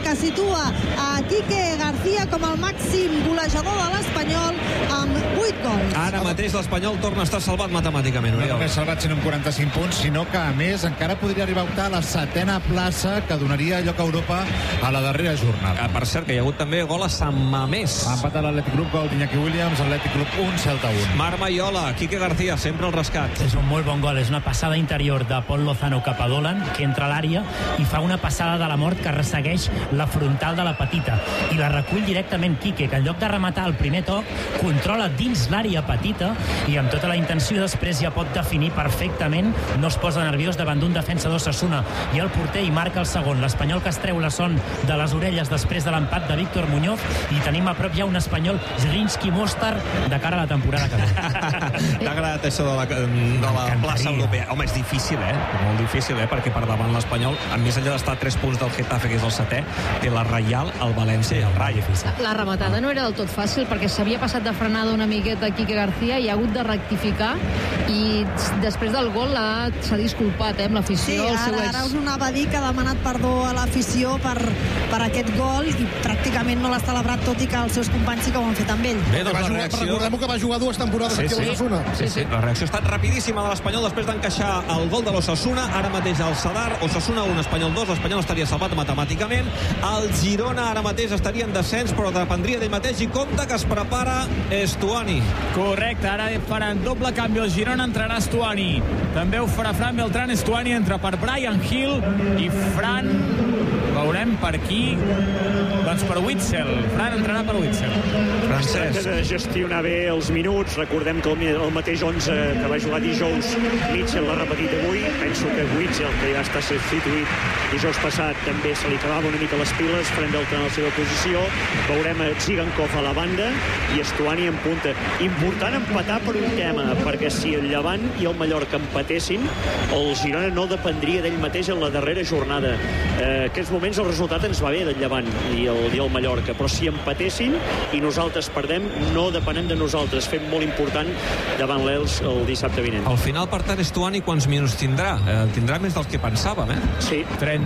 que situa a Quique García com el màxim golejador de l'Espanyol amb 8 gols. Ara mateix l'Espanyol torna a estar salvat matemàticament. No només salvat sinó amb 45 punts, sinó que a més encara podria arribar a optar a la 7ª plaça, que donaria lloc a Europa a la darrera jornada. Per cert, que hi ha hagut també gol a Sant Mamés. Ha empatat l'Atlètic Club, gol d'Iñaki Williams, Atlètic Club 1, Celta 1. Marc Maiola, Quique García, sempre el rescat. És un molt bon gol, és una passada interior de Pol Lozano cap a Dolan, que entra a l'àrea i fa una passada de la mort que ressegueix la frontal de la petita i la recull directament Quique, que en lloc de rematar el primer toc, controla dins l'àrea petita i amb tota la intenció després ja pot definir perfectament, no es posa nerviós davant d'un defensa d'Osasuna i el porter i marca el segon. L'Espanyol que es treu la son de les orelles després de l'empat de Víctor Muñoz i tenim a prop ja un Espanyol Zrinski-Mostar de cara a la temporada que ve. T'ha agradat això de la plaça europea? Home, és difícil, molt difícil, perquè per davant l'Espanyol, a més enllà d'estar a 3 punts del Getafe, que és el 7è, té la Reial, el València i el Rayo. La rematada no era del tot fàcil perquè s'havia passat de frenada una miqueta Quique García i ha hagut de rectificar i després del gol s'ha disculpat amb l'afició. Sí, ara us ho anava a dir, que ha demanat perdó a l'afició per aquest gol i pràcticament no l'ha celebrat, tot i que els seus companys sí que ho han fet amb ell. Bé, doncs la reacció... Recordem que va jugar 2 temporades aquí a l'Osasuna. Sí. La reacció ha estat rapidíssima de l'Espanyol després d'encaixar el gol de l'Osasuna. Ara mateix al Sadar, Osasuna 1, Espanyol 2. L'Espanyol estaria salvat matemàticament. El Girona ara mateix estaria en descens, però dependria d'ell mateix, i compte que es prepara Estuani. Correcte, ara faran doble canvi el Girona, entrarà Estuani. També ho farà Fran Beltrán. Estuani entra per Brian Hill i Fran... veurem per qui, doncs per Witzel. Fran entrarà per Witzel. Francesc. De gestionar bé els minuts. Recordem que el mateix 11 que va jugar dijous Mitchell l'ha repetit avui. Penso que Witzel, que ja està substituït dijous passat, també se li acabava una mica les piles. Fran Beltrán a la seva posició. Veurem a Zigankov a la banda i Estuani en punta. Important empatar per un tema, perquè si el Llevant i el Mallorca empatessin, el Girona no dependria d'ell mateix en la darrera jornada. Aquests moments el resultat ens va bé del Llevant i el Mallorca, però si empatessin i nosaltres perdem, no depenem de nosaltres. Fem molt important davant l'Els el dissabte vinent. Al final, per tant, Estuani quants minuts tindrà? Tindrà més dels que pensàvem, Sí.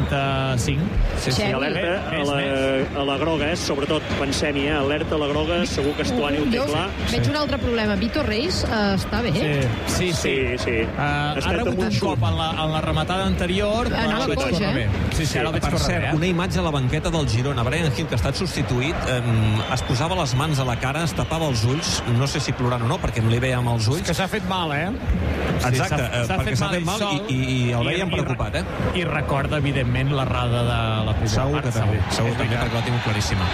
35. Sí, alerta a la groga, sobretot pensem-hi, alerta a la groga, segur que Estuani ho té clar. Veig un altre problema. Víctor Reis està bé? Sí. Ha rebut un cop en la rematada anterior, però anava coix, Sí, ara el veig per córrer cert, bé. una imatge a la banqueta del Girona. Brian Hill, que ha estat substituït, es posava les mans a la cara, es tapava els ulls, no sé si plorant o no, perquè no li veiem els ulls. Que s'ha fet mal, Exacte, perquè s'ha fet mal i el veiem preocupat, I recorda, evidentment, l'errada de la primera part. Segur que també, perquè la tinc claríssima.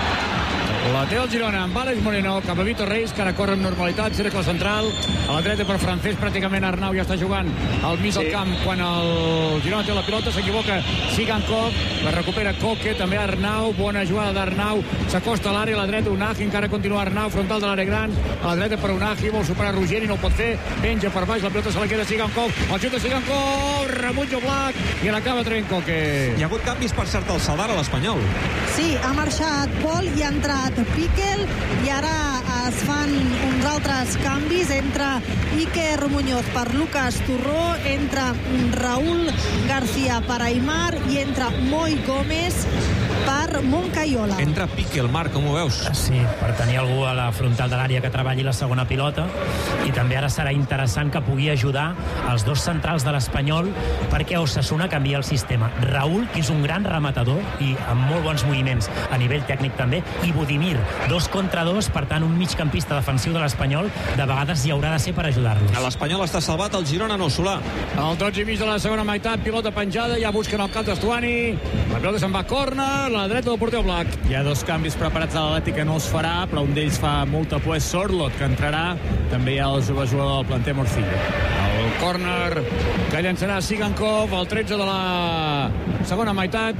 La té el Girona amb Àlex Moreno cap a Víctor Reis, que ara corre amb normalitat, cercle central a la dreta per Francesc, pràcticament Arnau ja està jugant al mig del camp quan el Girona té la pilota, s'equivoca Zigankov, la recupera Koke, també Arnau, bona jugada d'Arnau, s'acosta a l'àrea, a la dreta Unagi, encara continua Arnau, frontal de l'àrea gran, a la dreta per Unagi, vol superar Ruggieri, no ho pot fer, penja per baix, la pilota se la queda Zigankov, el xut de Zigankov, rebutja Oblak i l'acaba traient Koke. Hi ha hagut canvis, per cert, al Sadar, a l'Espanyol. Sí, ha marxat Pol i ha entrat Piquel i ara es fan uns altres canvis. Entra Iker Muñoz per Lucas Turró, entra Raúl García per Aimar i entra Moi Gómez per Moncayola. Entra Piquel, Marc, com ho veus? Sí, per tenir algú a la frontal de l'àrea que treballi la segona pilota, i també ara serà interessant que pugui ajudar els dos centrals de l'Espanyol perquè Osasuna canvia el sistema. Raúl, que és un gran rematador i amb molt bons moviments a nivell tècnic també, i Budimir, 2 contra 2, per tant un migcampista defensiu de l'Espanyol de vegades hi haurà de ser per ajudar-los. L'Espanyol està salvat, el Girona no, Solà. Al 12 i mig de la segona meitat, pilota penjada, ja busquen el cap d'Estuani, la pilota se'n va a córner, la dreta del porter Oblak. Hi ha 2 canvis preparats a l'Atlètic que no es farà, però un d'ells fa molta por, és Sorloth, que entrarà. També hi ha el jove jugador del planter Morcillo. El córner que llançarà Zigankov, el 13 de la segona meitat.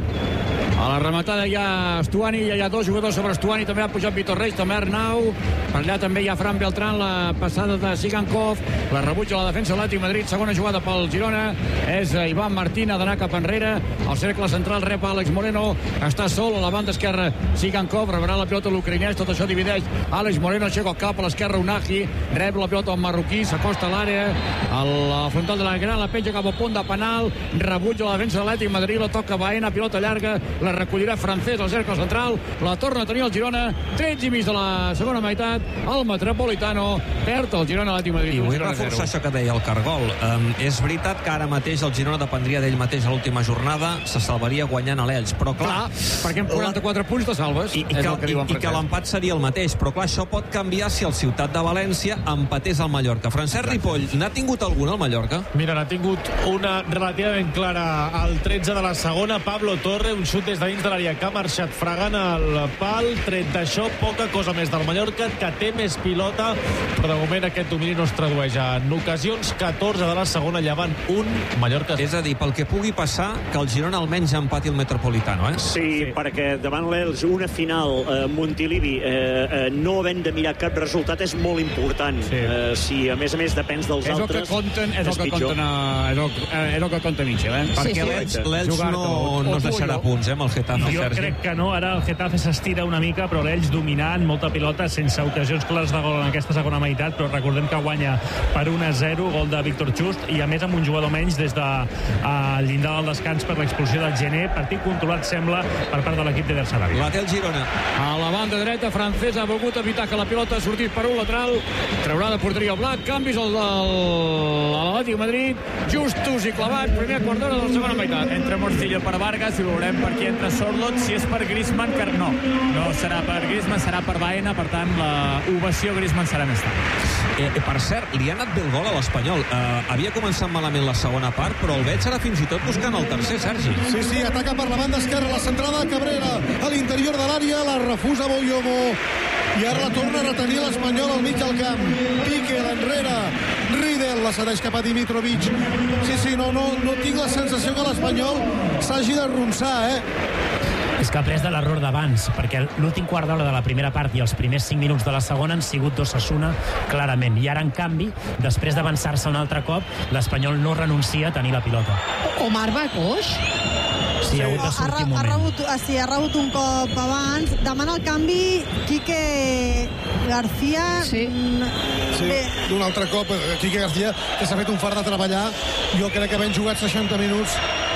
A la rematada hi ha Estuani, ja hi ha 2 jugadors sobre Estuani, també ha pujat Víctor Reis, també Arnau, per allà també hi ha Fran Beltrán, la passada de Zigankov, la rebutja la defensa de l'Atlètic Madrid, segona jugada pel Girona, és Ivan Martín, ha d'anar cap enrere, al cercle central rep Àlex Moreno, està sol a la banda esquerra Zigankov, rebrà la pilota l'ucraïnès, tot això divideix Àlex Moreno, aixeca el cap a l'esquerra Unagi, rep la pilota el marroquí, s'acosta a l'àrea, a la frontal de la gran, la penja cap al punt de penal, rebutja la defensa de l'Atlètic Madrid, la toca Baena, pilota llarga, la la recollirà Francés al cercle central, la torna a tenir el Girona, 13,5 de la segona meitat, el Metropolitano perd el Girona Atlètic Madrid. I vull reforçar això que deia el Cargol. És veritat que ara mateix el Girona dependria d'ell mateix a l'última jornada, se salvaria guanyant a l'Elx, però clar, perquè amb 44 punts te salves, i que l'empat seria el mateix, però clar, això pot canviar si el Ciutat de València empatés al Mallorca. Francesc Ripoll, n'ha tingut alguna al Mallorca? Mira, n'ha tingut una relativament clara al 13 de la segona, Pablo Torre, un xut des de dins de l'àrea que ha marxat fregant el pal, tret d'això poca cosa més del Mallorca, que té més pilota, però de moment aquest domini no es tradueix en ocasions. 14 de la segona, llevant un Mallorca. És a dir, pel que pugui passar, que el Girona almenys empati el Metropolitano, eh? Sí, perquè davant l'Elx una final Montilivi no havent de mirar cap resultat és molt important. Si a més depens dels altres, és el que compta Mitchell, perquè l'Elx no es deixarà punts amb el Getafe. Jo crec que no, ara el Getafe s'estira una mica, però l'Elx dominant, molta pilota, sense ocasions clares de gol en aquesta segona meitat, però recordem que guanya per 1-0, gol de Víctor Just, i a més amb un jugador menys des de llindar del descans per l'expulsió del Gené. Partit controlat, sembla, per part de l'equip de Sarabia. La té el Girona. A la banda dreta, Francés ha volgut evitar que la pilota ha sortit per un lateral, traurà de porteria el Black, canvis a l'Atlètic Madrid, justos i clavat, primer quart d'hora de la segona meitat. Entra Morcillo per Vargas i veurem per qui entra Sorloth, si és per Griezmann, que no serà per Griezmann, serà per Baena, per tant la ovació Griezmann serà més tard. Per cert, li ha anat bé el gol a l'Espanyol. Havia començat malament la segona part, però el veig ara fins i tot buscant el tercer, Sergi. Sí, ataca per la banda esquerra, la centrada Cabrera a l'interior de l'àrea, la refusa Boyomo i ara la torna a retenir l'Espanyol al mig del camp. Pique l'enrere, Riedel la cedeix cap a Dimitrovic. Sí, no tinc la sensació que l'Espanyol s'hagi d'arronsar, És que ha pres de l'error d'abans, perquè l'últim quart d'hora de la primera part i els primers 5 minuts de la segona han sigut d'Osasuna clarament, i ara en canvi, després d'avançar-se un altre cop, l'Espanyol no renuncia a tenir la pilota. Omar Bacoix? Sí, ha hagut de sortir un moment. Ha rebut un cop abans. Demana el canvi Quique García. Sí, d'un altre cop Quique García, que s'ha fet un fart de treballar. Jo crec que havent jugat 60 minuts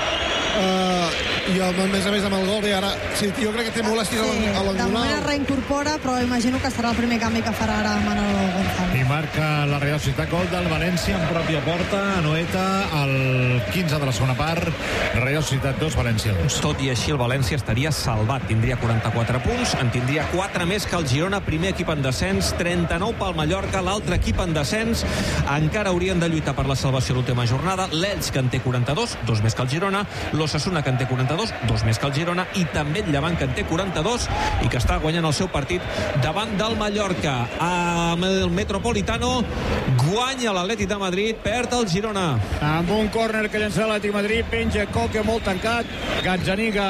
i a més amb el gol, i ara jo crec que té molèsties a l'angular. De moment es reincorpora, però imagino que serà el primer canvi que farà ara Manolo González. I marca la Real Societat, gol del València en pròpia porta, Anoeta, al 15 de la segona part, Real Societat 2, València 2. Tot i així el València estaria salvat, tindria 44 punts, en tindria 4 més que el Girona, primer equip en descens, 39 pel Mallorca, l'altre equip en descens, encara haurien de lluitar per la salvació l'última jornada, l'Elx, que en té 42, 2 més que el Girona, l'Osasuna, que en té 42, 2 més que el Girona, i també el Llevant, que en té 42 i que està guanyant el seu partit davant del Mallorca. Amb el Metropolitano guanya l'Atlètic de Madrid, perd el Girona. Amb un córner que llença l'Atlètic de Madrid, penja Coque molt tancat, Gazzaniga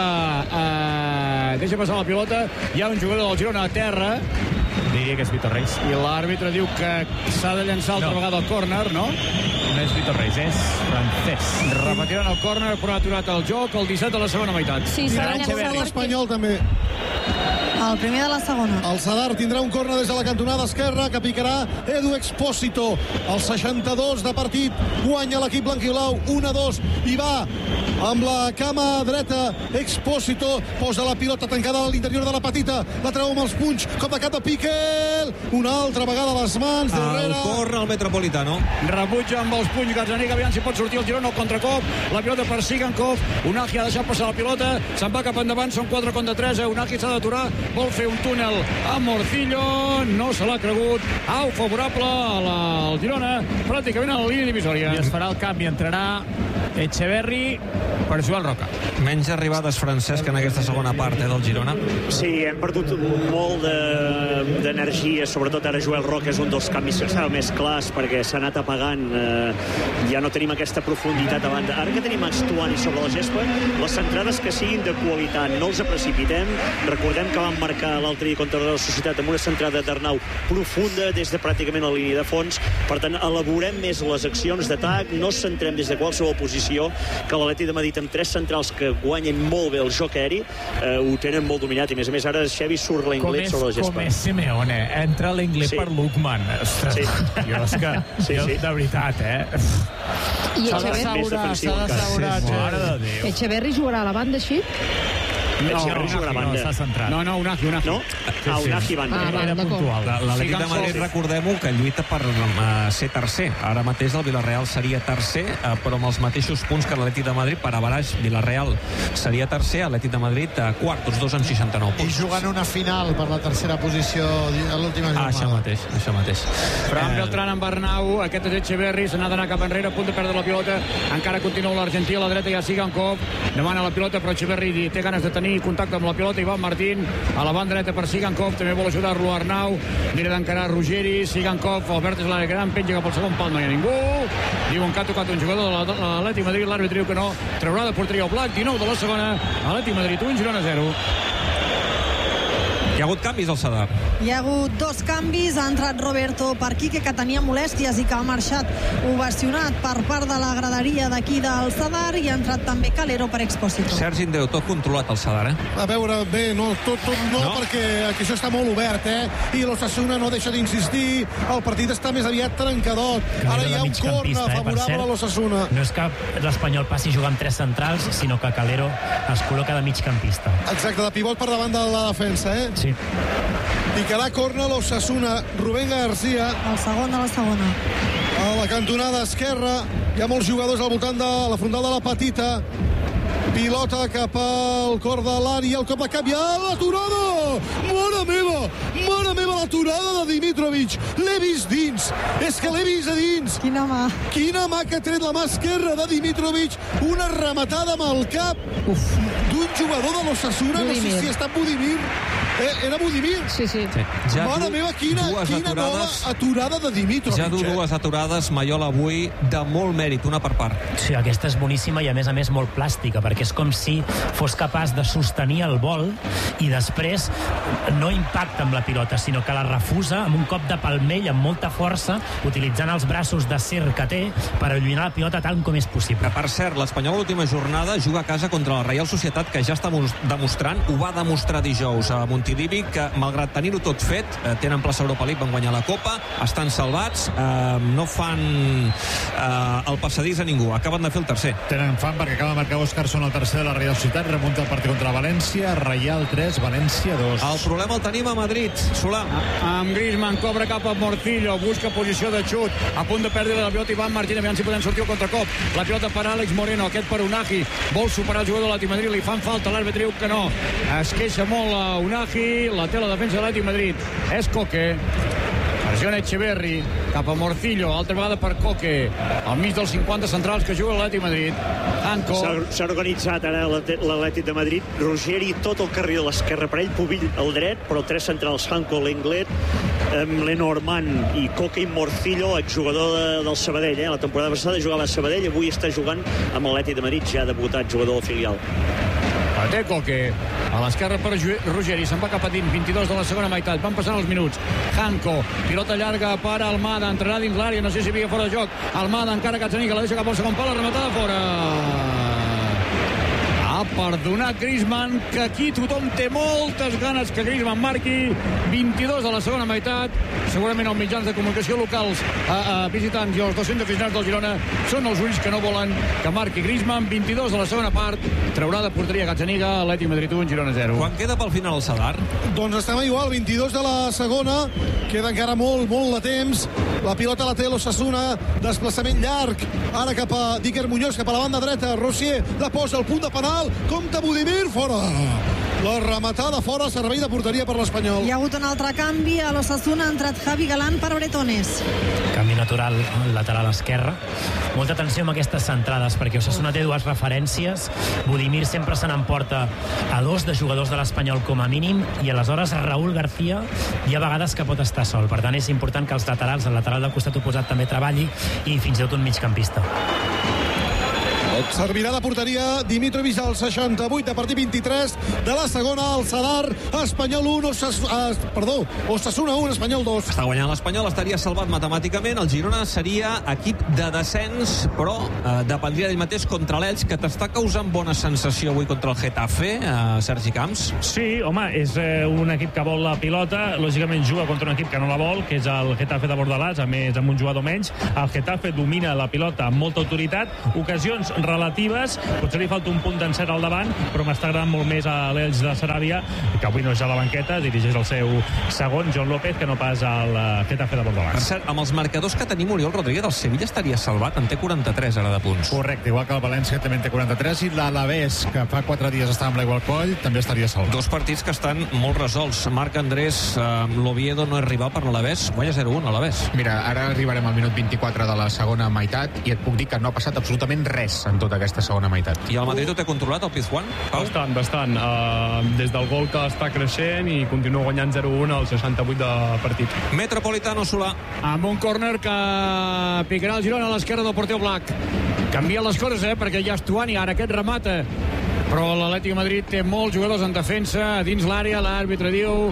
deixa passar la pilota, hi ha un jugador del Girona a terra, diria que és Vitor Reis, i l'àrbitre diu que s'ha de llançar altra vegada el córner, no? No és Vitor Reis, és Francés. Repetiran el córner, però ha aturat el joc, el 17 de la segona meitat. Sí, serà l'Espanyol també. El primer de la segona. El Sadar tindrà un córner des de la cantonada esquerra que picarà Edu Expósito. El 62 de partit, guanya l'equip blanquiblau 1-2 i va amb la cama dreta. Expósito posa la pilota tancada a l'interior de la petita, la treu amb els punys, cop de cap de Piquel, una altra vegada a les mans darrere. El corre el Metropolitano. Rebutja amb els punys Gazzaniga, aviam si pot sortir el Girona al contracop, la pilota per Sigankov, Unagi ha deixat passar la pilota, se'n va cap endavant, són 4 contra 3, Unagi s'ha d'aturar, vol fer un túnel a Morcillo, no se l'ha cregut, au favorable al Girona, pràcticament a la línia divisòria. I es farà el canvi, entrarà Echeverri per Joan Roca. Menys arribades, Francesc, en aquesta segona part del Girona. Sí, hem perdut molt d'energia, sobretot ara Joel Roca és un dels canvis que estava més clars perquè s'ha anat apagant, ja no tenim aquesta profunditat a banda. Ara que tenim Stuani sobre la gespa, les centrades que siguin de qualitat, no els precipitem. Recordem que van marcar l'altre dia contra la Societat amb una centrada d'Arnau profunda des de pràcticament la línia de fons, per tant elaborem més les accions d'atac, no ens centrem des de qualsevol posició, que l'Atlètic de Madrid amb 3 centrals que guanyen molt bé el joc aeri, ho tenen molt dominat, i a més ara Xevi surt l'Inglés sobre la gespa. Com és Simeone, entra l'Inglés per Lukman. Ostres, jo és que, de veritat, I s'ha d'assegurar. Echeverri jugarà a la banda així? Echeverri juga de banda. S'ha centrat. No, Unagi. No? Unagi banda. Era puntual. L'Atlètic de Madrid, recordem-ho, que lluita per ser tercer. Ara mateix el Villarreal seria tercer, però amb els mateixos punts que l'Atlètic de Madrid, per avaraix, Villarreal seria tercer, Atlètic de Madrid quart, tots dos amb 69 punts. I jugant una final per la tercera posició a l'última jornada. Això mateix. Fran Beltrán amb Bernau, aquest és Echeverri, se n'ha d'anar cap enrere, a punt de perdre la pilota, encara continua l'argentí, a la dreta hi ha Sigankov, demana la pilota, però Echeverri té ganes de tenir contacte amb la pilota, Ivan Martín, a la banda dreta per Sigankov, també vol ajudar-lo Arnau, mira d'encarar Ruggeri, Sigankov, Albert és l'àrea gran, penja cap al segon pal, no hi ha ningú, diuen que ha tocat un jugador de l'Atlètic Madrid, l'àrbitre diu que no, traurà de porteria Oblak, 19 de la segona, Atlètic Madrid 1, Girona 0. Hi ha hagut canvis al Sadar. Hi ha hagut dos canvis. Ha entrat Roberto per Quique, que tenia molèsties i que ha marxat ovacionat per part de la graderia d'aquí del Sadar, i ha entrat també Calero per Expósito. Sergi Andreu, tot controlat al Sadar, A veure, bé, tot no, perquè aquí això està molt obert, i l'Osasuna no deixa d'insistir, el partit està més aviat trencadot. Ara hi ha un corna favorable a l'Osasuna. No és que l'Espanyol passi a jugar amb tres centrals, sinó que Calero es col·loca de migcampista. Exacte, de pivot per davant de la defensa, Sí. Picarà corna l'Osasuna, Rubén García. El segon de la segona. A la cantonada esquerra hi ha molts jugadors al voltant de la frontal de la petita. Pilota cap al cor de l'àrea, el cop de cap, i l'aturada! Mare meva, l'aturada de Dimitrovic! L'he vist dins! És que l'he vist a dins! Quina mà que ha tret la mà esquerra de Dimitrovic, una rematada amb el cap d'un jugador de l'Osasuna, no sé si ha estat Budimir. Era Budimir? Sí. Mare meva, quina nova aturada de Dimitrovic. Ja dues aturades, Maiol, avui, de molt mèrit, una per part. Sí, aquesta és boníssima i, a més, molt plàstica, perquè és com si fos capaç de sostenir el vol i després no impacta amb la pilota, sinó que la refusa amb un cop de palmell amb molta força, utilitzant els braços d'acer que té per allunyar la pilota tant com és possible. Per cert, l'Espanyol l'última jornada juga a casa contra la Reial Societat, que ja està demostrant, ho va demostrar dijous a Montilivi, que malgrat tenir-ho tot fet, tenen plaça Europa League, van guanyar la Copa, estan salvats, no fan el passadís a ningú, acaben de fer el tercer. Tenen fan perquè acaba de marcar Óscarson el tercer de la Reial Societat, remunta el partit contra València, Reial 3, València 2. El problema el tenim a Madrid, Solà. Amb Griezmann, cobra cap a Morcillo, busca posició de xut, a punt de perdre la pilota Ivan Martín, aviam si podem sortir al contracop. La pilota per Àlex Moreno, aquest per Unagi, vol superar el jugador de l'Atlètic Madrid, li fan falta, l'àrbitre diu que no. Es queixa molt a Unagi, la té la defensa de l'Atlètic Madrid. És Coque. Pressiona Echeverri, cap a Morcillo, altra vegada per Coque, al mig dels 50 centrals que juga l'Atlètic Madrid. Anco. S'ha organitzat ara l'Atlètic de Madrid. Ruggeri, tot el carril de l'esquerra per ell, Pubill al dret, però tres centrals, Hanco, Lenglet, Lenormand i Coque i Morcillo, exjugador del Sabadell. La temporada passada jugava a Sabadell, avui està jugant amb l'Atlètic de Madrid, ja ha debutat jugador filial. Té Coque a l'esquerra per Ruggeri, se'n va cap a dins, 22 de la segona meitat, van passant els minuts. Hanco, pilota llarga per Almada, entrenada dins l'àrea, no sé si havia fora de joc. Almada encara Gazzaniga, la deixa cap al segon pal, la rematada fora. Ha perdonat Griezmann, que aquí tothom té moltes ganes que Griezmann marqui. 22 de la segona meitat, segurament els mitjans de comunicació locals visitants i els 200 aficionats del Girona són els ulls que no volen que marqui Griezmann. 22 de la segona part, traurà de porteria Gazzaniga, Atlètic Madrid 1, Girona 0. Quan queda pel final el Sadar? Doncs estem igual, 22 de la segona, queda encara molt de temps. La pilota la té l'Osasuna, desplaçament llarg, ara cap a Dicker Muñoz, cap a la banda dreta, Rossier la posa al punt de penal, compta Budimir, fora. La rematada fora, servei de porteria per l'Espanyol. Hi ha hagut un altre canvi, a l'Osasuna ha entrat Javi Galán per Bretones. Canvi natural lateral esquerra. Molta atenció amb aquestes centrades, perquè Osasuna té dues referències. Budimir sempre se n'emporta a dos de jugadors de l'Espanyol com a mínim, i aleshores Raúl García hi ha vegades que pot estar sol. Per tant, és important que els laterals, el lateral del costat oposat també treballi, i fins i tot un migcampista. Servirà de porteria Dimitrovic al 68 a partir 23 de la segona. El Sadar, Espanyol 1, Osasuna 1, Espanyol 2. Està guanyant l'Espanyol, estaria salvat matemàticament. El Girona seria equip de descens, però dependria d'ell mateix contra l'Elx, que t'està causant bona sensació avui contra el Getafe, Sergi Camps. Sí, home, és un equip que vol la pilota, lògicament juga contra un equip que no la vol, que és el Getafe de Bordalàs, a més amb un jugador menys. El Getafe domina la pilota amb molta autoritat, ocasions relatives. Potser li falta un punt d'encert al davant, però m'està agradant molt més a l'Elx de Saràbia, que avui no és a la banqueta, dirigeix el seu segon, John López, que no pas al Getafe de Bordeaux. Per cert, amb els marcadors que tenim, Oriol Rodríguez, el Sevilla estaria salvat, en té 43 ara de punts. Correcte, igual que el València també en té 43, i l'Alavés, que fa 4 dies estava amb l'aigua al coll, també estaria salvat. Dos partits que estan molt resolts. Marc Andrés, l'Oviedo no és rival per l'Alavés, guanya 0-1 l'Alavés. Mira, ara arribarem al minut 24 de la segona meitat i et puc dir que no ha passat absolutament res en tota aquesta segona meitat. I el Madrid ho té controlat, el Pizjuán? Bastant. Des del gol que està creixent i continua guanyant 0-1 al 68 de partit. Metropolitano Solà. Amb un córner que picarà el Girona a l'esquerra del porter Oblak. Canvia les coses, perquè ja Stuani ara aquest remata. Però l'Atlètic de Madrid té molts jugadors en defensa dins l'àrea. L'àrbitre diu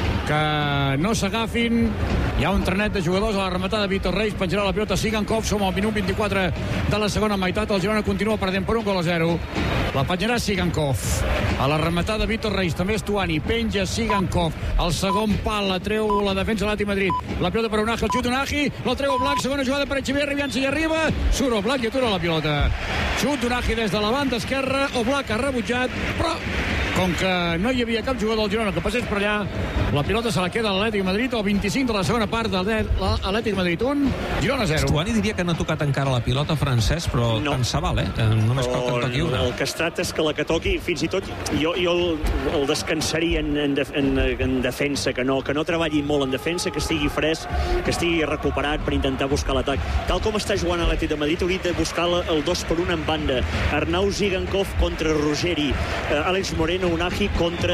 que no s'agafin. Hi ha un trenet de jugadors a la rematada. Víctor Reis penjarà la pilota. Sigankov, som al minut 24 de la segona meitat. El Girona continua perdent per 1-0. La penjarà Sigankov. A la rematada Víctor Reis, també Stuani. Penja Sigankov. El segon pal la treu la defensa de l'Atlètic de Madrid. La pilota per Unahi, el xut Unahi. La treu Oblak, segona jugada per Echeverri. Aviam si hi arriba. Surt Oblak i atura la pilota. Xut Unahi des de la banda esquerra. Oblak ha rebutjat, però com que no hi havia cap jugador del Girona que passés per allà, la pilota se la queda a l'Atlètic de Madrid al 25 de la segona part de l'Atlètic de Madrid 1, Girona 0. Stuani diria que no ha tocat encara la pilota, Francesc, però no. Tant se val, només cal que en toqui una. El que es tracta és que la que toqui, fins i tot jo el descansaria en defensa, que no treballi molt en defensa, que estigui fresc, que estigui recuperat per intentar buscar l'atac. Tal com està jugant l'Atlètic de Madrid, hauria de buscar el 2-1 en banda. Arnau Sigankov contra Ruggeri, Àlex Moreno, Unahi contra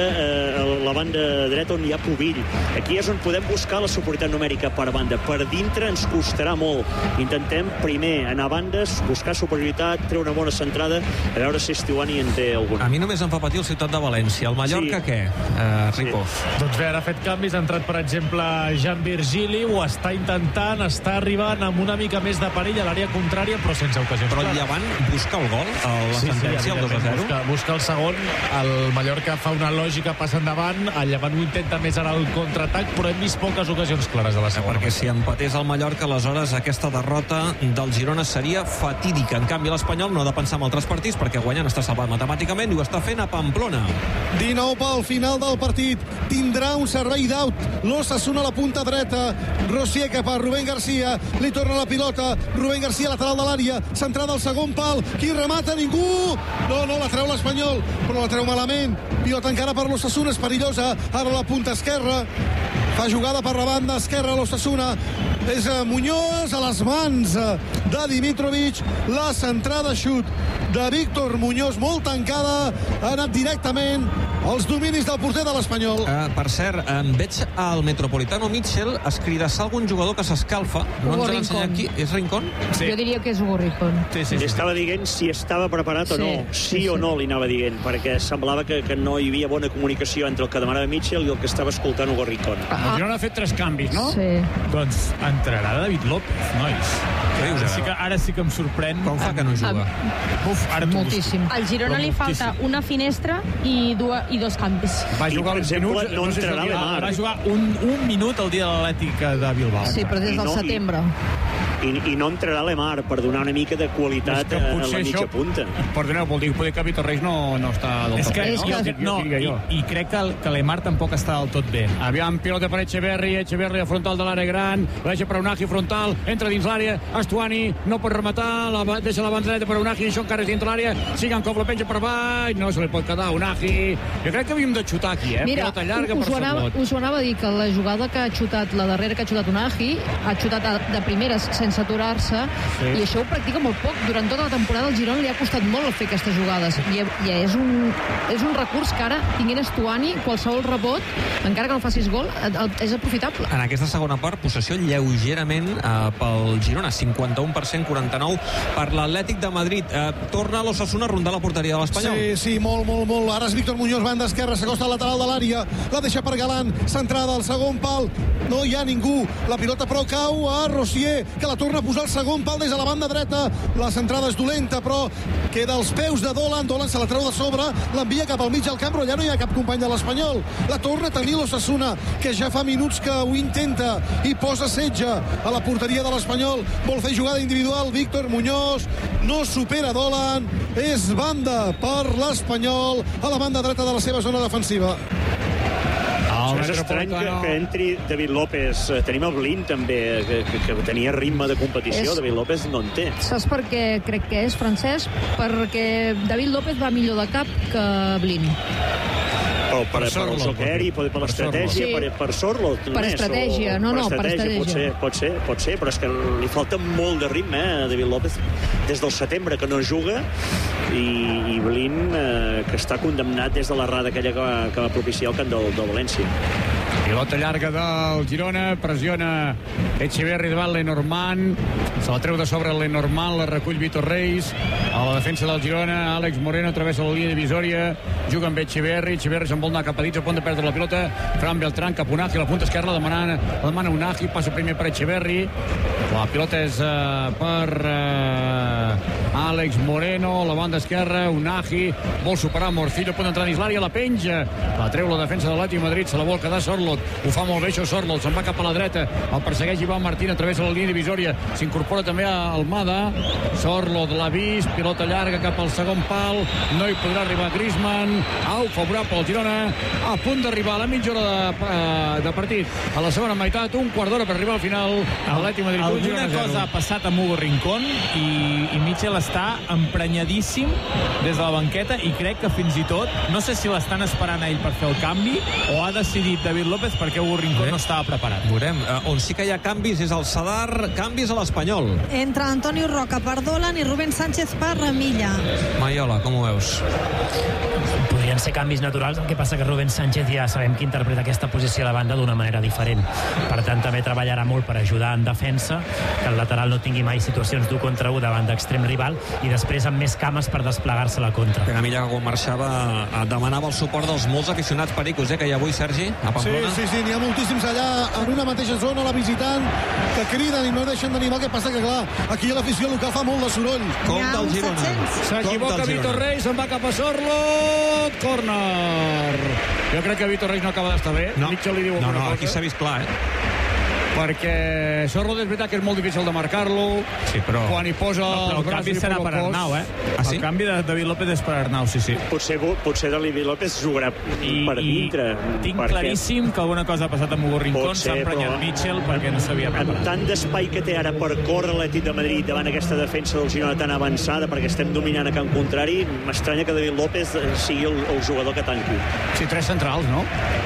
la banda dreta on hi ha Pubill. Aquí és on podem buscar la superioritat numèrica per banda. Per dintre ens costarà molt. Intentem primer anar a bandes, buscar superioritat, treure una bona centrada, a veure si Stuani en té alguna. A mi només em fa patir el Ciutat de València. El Mallorca, què? Rico. Doncs bé, ara ha fet canvis. Ha entrat, per exemple, Jan Virgili, ho està intentant, està arribant amb una mica més de perill a l'àrea contrària, però sense ocasions. Però el Llevant busca el gol, la sentència, el 2-0. Busca el segon. El Mallorca fa una lògica, passa endavant, el Llevant ho intenta més ara al contraatac, però hem vist poques ocasions clares de la segona. Perquè si empatés el Mallorca, aleshores aquesta derrota del Girona seria fatídica. En canvi, l'Espanyol no ha de pensar en altres partits, perquè guanyant està salvat matemàticament i ho està fent a Pamplona. 19 pel final del partit. Tindrà un servei d'aut. L'Osasuna a la punta dreta. Rosier cap a Rubén García. Li torna la pilota. Rubén García, lateral de l'àrea. Centrada al segon pal. Qui remata? Ningú. No, la treu l'Espanyol, però la treu malament. Pilota encara per l'Osasuna, és perillosa. Ara la punta esquerra. Fa jugada per la banda esquerra l'Osasuna. És Muñoz a les mans de Dimitrovic. La centrada xut de Víctor Muñoz, molt tancada. Ha anat directament als dominis del porter de l'Espanyol. Per cert, veig al Metropolitano Mitchell escridassar algun jugador que s'escalfa. No ens han ensenyat aquí. És Rincón? Sí. Jo diria que és Hugo Rincón. Sí. Estava dient si estava preparat o no. Sí o no li anava dient, perquè semblava que no hi havia bona comunicació entre el que demanava Mitchell i el que estava escoltant Hugo Rincón. El Girona ha fet 3 canvis, no? Sí. Doncs entrarà David López, nois. Ara sí que em sorprèn. Com fa que no juga? Ara moltíssim. Al Girona li falta una finestra i dos canvis. Va jugar uns minuts, no entrarà Lemar. Va jugar un minut el dia de l'Atlètic de Bilbao. Sí, però des del setembre. I no entrarà Lemar per donar una mica de qualitat a la mitja punta. Perdoneu, vol dir que Víctor Reis no està del tot bé. I crec que Lemar tampoc està del tot bé. Aviam, pilota per Echeverri a frontal de l'àrea gran, deixa per Unahi frontal, entra dins l'àrea, Stuani no pot rematar, deixa la bandreta per Unahi, això encara és dintre l'àrea, Sigankov la penja per baix, no se li pot quedar Unahi. Jo crec que havíem de xutar aquí, pilota llarga per Sorlot. Us ho anava a dir, que la jugada que ha xutat, la darrera que ha xutat Unahi, ha xutat de primeres sense aturar-se, i això ho practica molt poc. Durant tota la temporada al Girona li ha costat molt fer aquestes jugades, i és un recurs que ara, tinguent Stuani, qualsevol rebot, encara que no facis gol, és aprofitable. En aquesta segona part, possessió lleugerament pel Girona, 51%, 49% per l'Atlètic de Madrid. Torna l'Osasuna a rondar la porteria de l'Espanyol. Sí, molt. Ara és Víctor Muñoz, banda esquerra, s'acosta al lateral de l'àrea, la deixa per Galán, centrada al segon pal, no hi ha ningú, la pilota però cau a Rosier, que la torna a posar el segon pal des de la banda dreta. La centrada és dolenta, però queda als peus de Dolan. Dolan se la treu de sobre, l'envia cap al mig del camp, però allà no hi ha cap company de l'Espanyol. La torna a tenir l'Osasuna, que ja fa minuts que ho intenta i posa setge a la porteria de l'Espanyol. Vol fer jugada individual Víctor Muñoz, no supera Dolan, és banda per l'Espanyol a la banda dreta de la seva zona defensiva. És estrany que entri David López. Tenim el Blin també, que tenia ritme de competició. David López no en té. Saps per què crec que és, Francesc? Perquè David López va millor de cap que Blin. Però per el joquer i per l'estratègia, per Sorloth. Per estratègia, per estratègia. Pot ser, però és que li falta molt de ritme, a David López, des del setembre que no juga, i Blin, que està condemnat des de l'errada aquella que va propiciar el camp del València. Pilota llarga del Girona, pressiona Echeverri davant Lenormand, se la treu de sobre Lenormand, la recull Vitor Reis, a la defensa del Girona, Àlex Moreno travessa la línia divisòria, juga amb Echeverri se'n vol anar cap a dins, a punt de perdre la pilota, Fran Beltrán, cap Unagi, a la punta esquerra, demana Unagi, passa primer per Echeverri, la pilota és per Àlex Moreno, la banda esquerra, Unagi, vol superar Morcillo, a punt d'entrar dins l'àrea, la penja, la treu la defensa de l'Atlètic Madrid, se la vol quedar Sorloth, ho fa molt bé això Sorloth, se'n va cap a la dreta, el persegueix Ivan Martín, travessa la línia divisòria, s'incorpora també a Almada, Sorloth l'ha vist, pilota llarga cap al segon pal, no hi podrà arribar Griezmann, favorable al Girona, a punt d'arribar a la mitja hora de partit, a la segona meitat, un quart d'hora per arribar al final, Atlètic Madrid 1, Girona 0. Alguna cosa ha passat amb Hugo Rincón i Mitchell està emprenyadíssim des de la banqueta i crec que fins i tot, no sé si l'estan esperant a ell per fer el canvi o ha decidit David López perquè Hugo Rincón no estava preparat. Veurem, on sí que hi ha canvis és el Sadar, canvis a l'Espanyol. Entra Antonio Roca per Dolan i Rubén Sánchez per Milla. Maiola, com ho veus? Podrien ser canvis naturals, el que passa que Rubén Sánchez ja sabem que interpreta aquesta posició a la banda d'una manera diferent. Per tant, també treballarà molt per ajudar en defensa, que el lateral no tingui mai situacions d'1 contra 1 davant d'extrem rival i després amb més cames per desplegar-se a la contra. Milla, quan marxava, demanava el suport dels molts aficionats pericos, que hi ha avui, Sergi, a Pamplona. Sí, n'hi ha moltíssims allà en una mateixa zona, la visitant, que criden i no deixen d'animar. El que passa que, clar, aquí a l'afició local fa molt de soroll. Com del Girona. S'equivoca Vitor Reis, se'n va cap a Sorloth, córner. Jo crec que Vitor Reis no acaba d'estar bé. Mitchell li diu alguna cosa. Aquí s'ha vist clar, perquè Sorloth és veritat que és molt difícil de marcar-lo, però quan hi posa el canvi serà per Arnau, sí? El canvi de David López és per Arnau, sí. Potser David López jugarà per dintre. Tinc claríssim que alguna cosa ha passat amb Hugo Rincón, s'ha emprenyat Mitchell perquè no sabia preparat. Amb tant d'espai que té ara per córrer l'Atlètic de Madrid davant aquesta defensa del Girona tan avançada, perquè estem dominant a camp contrari, m'estranya que David López sigui el jugador que tanqui. Sí, 3 centrals, no?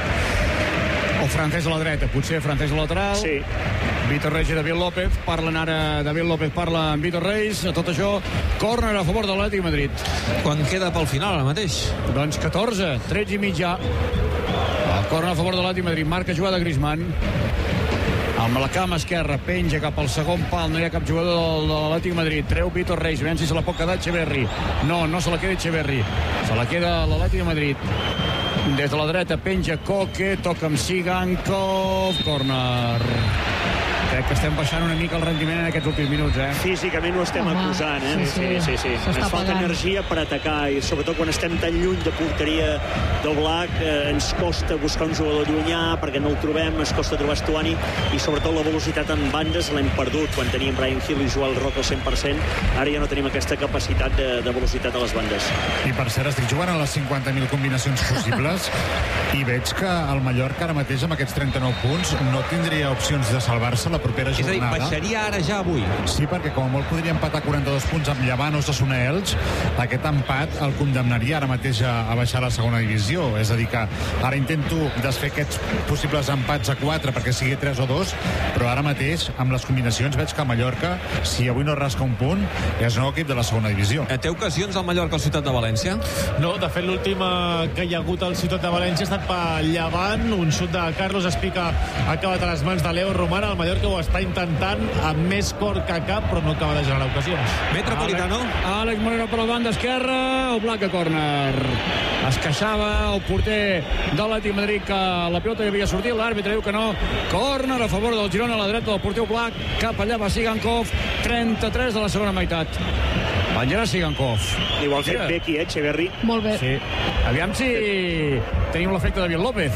O Francés a la dreta, potser Francés a lateral. Sí. Vitor Reis i David López. Parlen ara, David López parla amb Vitor Reis. A tot això, córner a favor de l'Atlètic Madrid. Quan queda pel final, ara mateix? Doncs 14, 13 i mig ja. El córner a favor de l'Atlètic Madrid. Marca jugada Griezmann. Amb la cama esquerra, penja cap al segon pal, no hi ha cap jugador de l'Atlètic Madrid. Treu Vitor Reis, veiem si se la pot quedar Echeverri. No se la queda Echeverri. Se la queda l'Atlètic de Madrid. Des de la dreta penja Koke, toca amb Sigankov, córner. Crec que estem baixant una mica el rendiment en aquests últims minuts, Físicament ho estem acusant, Sí. Ens falta energia per atacar i sobretot quan estem tan lluny de porteria d'Oblak, ens costa buscar un jugador llunyà perquè no el trobem, ens costa trobar Stuani i sobretot la velocitat en bandes l'hem perdut quan teníem Bryan Gil i Joel Roca al 100%, ara ja no tenim aquesta capacitat de velocitat a les bandes. I per cert, estic jugant a les 50.000 combinacions possibles i veig que el Mallorca ara mateix amb aquests 39 punts no tindria opcions de salvar-se la propera jornada. És a dir, baixaria ara ja avui. Sí, perquè com a molt podria empatar 42 punts amb Llevant o Osasuna Elx, aquest empat el condemnaria ara mateix a baixar a la segona divisió. És a dir, que ara intento desfer aquests possibles empats a 4 perquè sigui 3 o 2, però ara mateix, amb les combinacions, veig que Mallorca, si avui no rasca un punt, és nou equip de la segona divisió. Té ocasions al Mallorca al Ciutat de València? No, de fet, l'última que hi ha hagut al Ciutat de València ha estat per Llevant, un xut de Carlos Espica ha acabat a les mans de Leo Román. El Mallorca ho ho està intentant amb més cor que cap, però no acaba de generar ocasions. Metropolitano. Àlex Moreno per la banda esquerra, Oblak a córner. Es queixava el porter de l'Atlètic de Madrid que la pilota havia sortit, l'àrbitre diu que no. Córner a favor del Girona, a la dreta del porter Oblak, cap allà va Sigankov, 33 de la segona meitat. Venjarà Sigankov. I ho ha fet bé aquí, Echeverri. Molt bé. Sí. Aviam si tenim l'efecte de David López.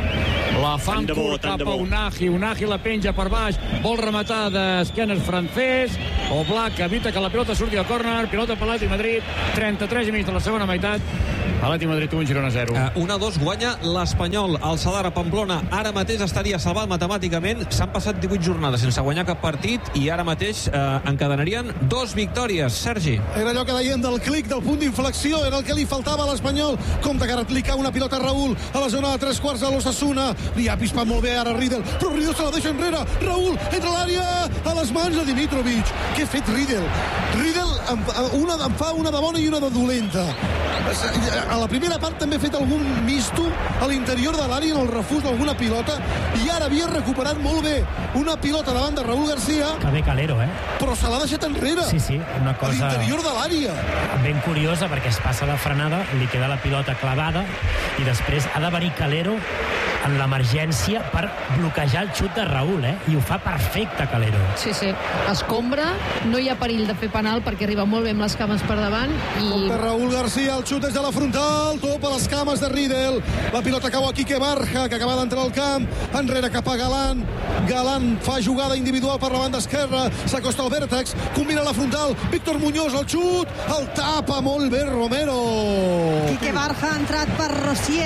La fan curt cap a Unagi la penja per baix, vol rematar d'esquenes francès, Oblak evita que la pilota surti al córner, pilota per l'Atlètic de Madrid, 33,5 de la segona meitat, Atlètic de Madrid 1, Girona 0. 1-2 guanya l'Espanyol al Sadar a Pamplona. Ara mateix estaria salvat matemàticament. S'han passat 18 jornades sense guanyar cap partit i ara mateix encadenarien 2 victòries. Sergi. Era allò que dèiem del clic, del punt d'inflexió, era el que li faltava a l'Espanyol. Compte que ara li cau una pilota a Raúl a la zona de 3/4 de l'Osasuna. Li ha pispat molt bé ara Riedel, però Riedel se la deixa enrere. Raúl entra a l'àrea, a les mans de Dimitrovic. Què ha fet Riedel? Riedel em fa una de bona i una de dolenta. A la primera part també ha fet algun misto a l'interior de l'àrea en el refús d'alguna pilota i ara havia recuperat molt bé una pilota davant de Raúl García. Que bé Calero, però se l'ha deixat enrere. Sí, una cosa... a l'interior de l'àrea. Ben curiosa, perquè es passa de frenada, li queda la pilota clavada i després ha de venir Calero en l'emergència per bloquejar el xut de Raúl, i ho fa perfecte Calero. Sí, escombra, no hi ha perill de fer penal perquè arriba molt bé amb les cames per davant i... Compte Raúl García, el xut des de la frontal, topa les cames de Riedel, la pilota cau a Quique Barja, que acaba d'entrar al camp, enrere cap a Galán, Galán fa jugada individual per la banda esquerra, s'acosta al vèrtex, combina la frontal, Víctor Muñoz, el xut, el tapa molt bé Romero. Quique Barja ha entrat per Rossier.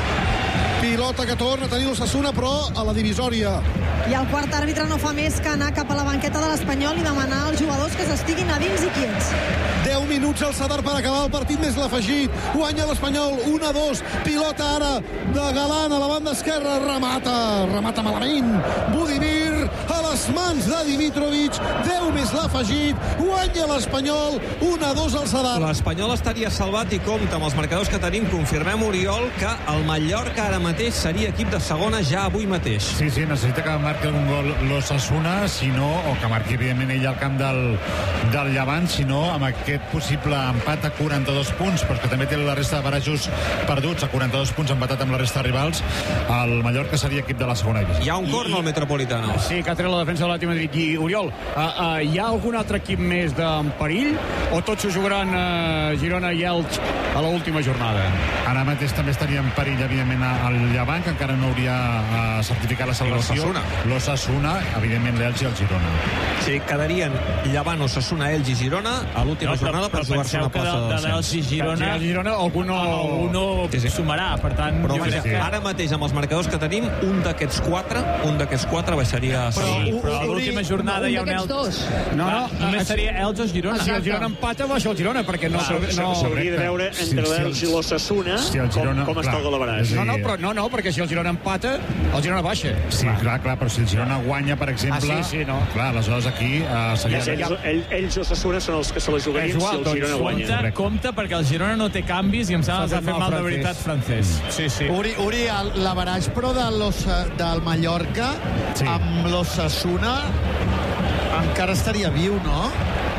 Pilota que torna a tenir l'Osasuna, però a la divisòria. I el quart àrbitre no fa més que anar cap a la banqueta de l'Espanyol i demanar als jugadors que s'estiguin a dins i quiets. 10 minuts al Sadar per acabar el partit, més l'afegit. Guanya l'Espanyol, 1-2. Pilota ara de Galán a la banda esquerra. Remata malament. Budimir a les mans de Dimitrovic. 10 més l'afegit. Guanya l'Espanyol, 1-2 al Sadar. L'Espanyol estaria salvat i compta amb els marcadors que tenim. Confirmem, Oriol, que el Mallorca ara mateix seria equip de segona ja avui mateix. Sí, necessita que marqui algun gol l'Osasuna, si no, o que marqui evidentment ell al camp del Llevant, si no, amb aquest possible empat a 42 punts, però que també té la resta de barajos perduts, a 42 punts empatat amb la resta de rivals, el Mallorca seria equip de la segona divisió. Hi ha un corn al Metropolitano. Sí, que ha tret la defensa de l'Atlètic de Madrid. I, Oriol, hi ha algun altre equip més en perill, o tots s'ho jugaran Girona i Elx a l'última jornada? Ara mateix també estaria en perill, evidentment, al Llevant, que encara no hauria certificat la salvació. L'Osasuna, evidentment, l'Elx i el Girona. Sí, quedarien Llevant, Osasuna, Elx i Girona a l'última jornada per jugar-se una plaça de l'Elx i Girona algú no sumarà, per tant... Però vaja, ara mateix, amb els marcadors que tenim, un d'aquests quatre baixaria... Però a l'última jornada hi ha un Elx. Només seria Elx o Girona. Si el Girona empata, baixa el Girona, perquè no... S'hauria de veure entre l'Elx i l'Osasuna com està el golabaràs. No, perquè si el Girona empata, el Girona baixa. Sí, clar, però si el Girona guanya, per exemple... Clar, aleshores aquí seria... Ells o Osasuna són els que se la jugarien si el Girona guanya. Compte, perquè el Girona no té canvis i em sembla que ha fet mal de veritat francès. Sí. Uri, l'averaix però del Mallorca amb l'Osasuna encara estaria viu, no?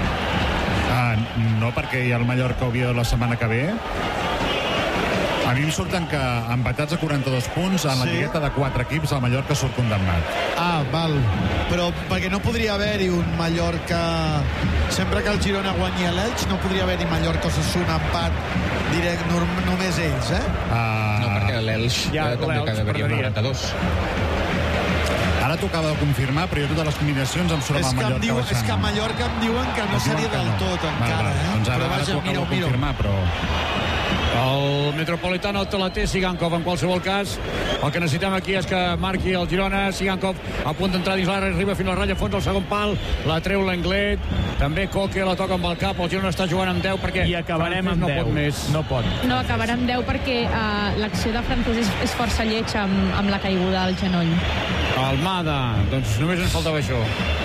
No, perquè hi ha el Mallorca Oviedo la setmana que ve. A mi em surten que empatats a 42 punts en la lligueta de 4 equips el Mallorca surt condemnat. Val. Però perquè no podria haver-hi un Mallorca... Sempre que el Girona guanyi l'Elx no podria haver-hi Mallorca-Osasuna empat directe, només ells, No, perquè l'Elx també quedaria amb 42. Ara t'ho acaba de confirmar, però jo totes les combinacions em surt el Mallorca baixant. És que a Mallorca em diuen que no seria del tot encara. Doncs ara t'ho acabo de confirmar, però... El Metropolitano te la té Sigankov en qualsevol cas. El que necessitem aquí és que marqui el Girona. Sigankov a punt d'entrar dins l'àrea, arriba fins a la ratlla, fons al segon pal, la treu l'Englet, també Coque la toca amb el cap. El Girona està jugant amb 10 perquè... I acabarem amb 10. No pot. No, acabarà amb 10 perquè l'acció de francès és força lleig amb la caiguda al genoll. Almada, doncs només ens faltava això.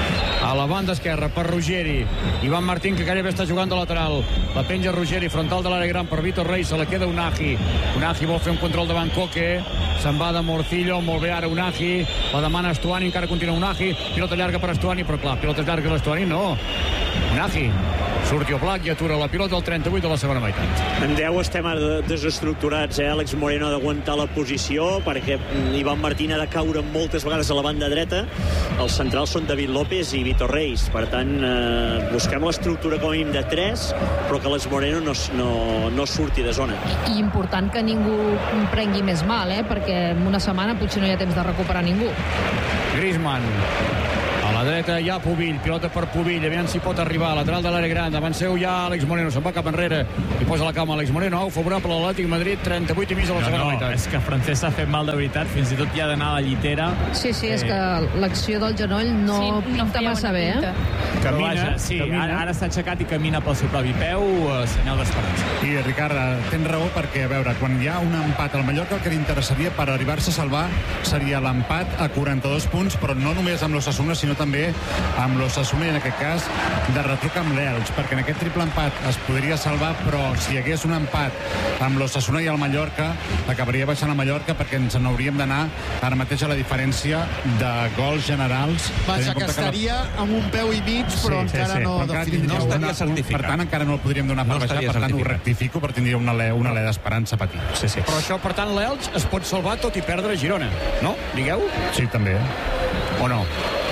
a la banda esquerra per Ruggeri. Ivan Martín, que gairebé està jugant de lateral. La penja Ruggeri, frontal de l'àrea gran per Vitor Reis, se la queda Unagi. Unagi vol fer un control davant Coque. Se'n va de Morcillo, molt bé ara Unagi. La demana Stuani, encara continua Unagi. Pilota llarga per Stuani, però clar, pilota llarga per Stuani, no. Unagi surti Oblak i atura la pilota al 38 de la segona meitat. En 10 estem desestructurats, Àlex Moreno ha d'aguantar la posició perquè Ivan Martín ha de caure moltes vegades a la banda dreta. Els centrals són David López i Vitor Reis. Per tant, busquem l'estructura com a mínim de 3, però que l'Àlex Moreno no surti de zona. I important que ningú prengui més mal, perquè en una setmana potser no hi ha temps de recuperar ningú. Griezmann. A la dreta hi ha Pubill, pilota per Pubill, aviam si pot arribar, lateral de l'àrea gran, davant seu hi ha Àlex Moreno, se'n va cap enrere i posa la cama Àlex Moreno, favorable a l'Atlètic Madrid, 38 i mig de la segona meitat. És que Francesc s'ha fet mal de veritat, fins i tot hi ha d'anar a la llitera. Sí, és que l'acció del genoll no pinta massa bé, Camina, ara s'ha aixecat i camina pel seu propi peu, senyal d'esperança. I Ricard, tens raó perquè, a veure, quan hi ha un empat al Mallorca, el que li interessaria per arribar-se a salvar seria l'empat a 42 punts, però no només amb l'Osasuna, sinó també amb l'Osasuna i en aquest cas de retruc amb l'Elx, perquè en aquest triple empat es podria salvar, però si hi hagués un empat amb l'Osasuna i el Mallorca acabaria baixant a Mallorca perquè ens n'hauríem d'anar ara mateix a la diferència de gols generals. Vaja, que estaria amb un peu i mig, però encara no definitiu. No estaria certificat. Per tant, encara no el podríem donar per baixar, per tant ho rectifico, per tindria una alè d'esperança petit. Però això, per tant, l'Elx es pot salvar tot i perdre Girona, no? Digueu? Sí, també. O no?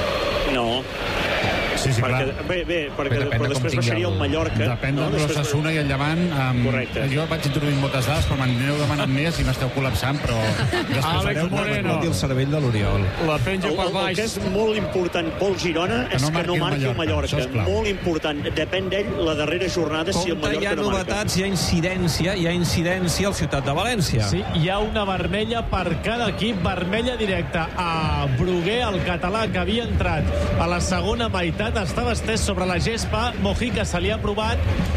No. Sí, clar. Però després baixaria el Mallorca. Depèn de l'Osasuna i el Llevant. Correcte. Jo vaig introduint moltes dades, però m'aneu demanant més i m'esteu col·lapsant, però Àlex Moreno. El cervell de l'Oriol. La penja per baix. El que és molt important pel Girona és que no marqui el Mallorca. Molt important. Depèn d'ell la darrera jornada si el Mallorca no marca. Hi ha novetats, hi ha incidència al Ciutat de València. Sí, hi ha una vermella per cada equip, vermella directa a Bruguer, el català que havia entrat a la segona meitat, estava estès sobre la gespa, Mojica se li ha apropat,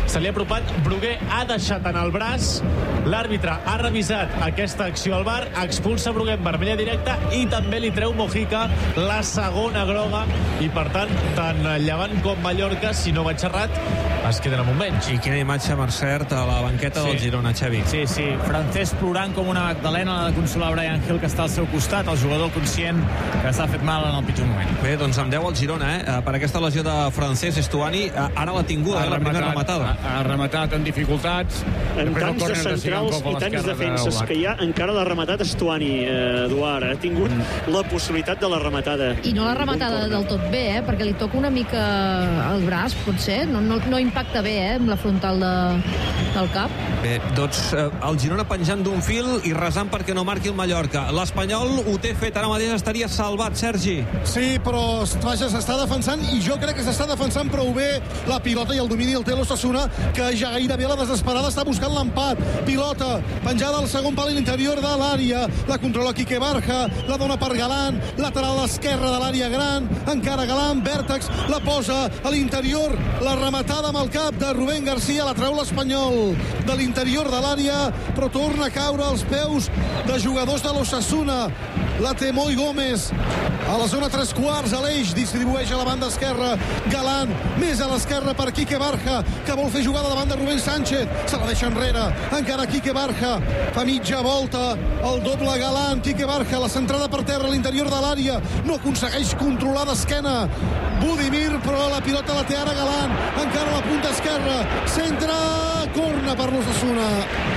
Bruguer ha deixat en el braç, l'àrbitre ha revisat aquesta acció al VAR, expulsa Bruguer en vermella directa i també li treu Mojica la segona groga i per tant, tant Llevant com Mallorca, si no vaig errat, es queden amb un menys. I quina imatge, Mercert, a la banqueta del Girona, Xavi. Sí, Francesc plorant com una Magdalena, ha de consolar Brian Hill, que està al seu costat, el jugador conscient que s'ha fet mal en el pitjor moment. Bé, doncs amb 10 al Girona, per aquesta lesió de Francesc Stuani, ara l'ha tinguda, la primera rematada. Ha rematat en dificultats. En tants de centrals i tants defenses que hi ha, encara l'ha rematat Stuani, Eduard. Ha tingut la possibilitat de la rematada. I no la rematada del tot bé, perquè li toca una mica al braç, potser. No impacta bé, amb la frontal del cap. Bé, doncs el Girona penjant d'un fil i resant perquè no marqui el Mallorca. L'Espanyol ho té fet, ara mateix estaria salvat, Sergi. Sí, però vaja, s'està defensant i jo crec que s'està defensant prou bé la pilota i el domini el té l'Osasuna, que ja gairebé a la desesperada està buscant l'empat. Pilota penjada al segon pal a l'interior de l'àrea, la controla Quique Barja, la dona per Galán, lateral esquerra de l'àrea gran, encara Galán, vèrtex, la posa a l'interior, la rematada amb el cap de Rubén García, la treu l'Espanyol de l'interior de l'àrea, però torna a caure als peus de jugadors de l'Osasuna. La té Moi Gómez a la zona 3/4, a l'eix, distribueix a la banda esquerra Galán, més a l'esquerra per Quique Barja, que vol fer jugada davant de Rubén Sánchez, se la deixa enrere, encara Quique Barja, fa mitja volta, el doble Galán, Quique Barja, la centrada per terra a l'interior de l'àrea, no aconsegueix controlar d'esquena Budimir, però la pilota la té ara Galán, encara a la punta esquerra, centra, corna per l'Osasuna.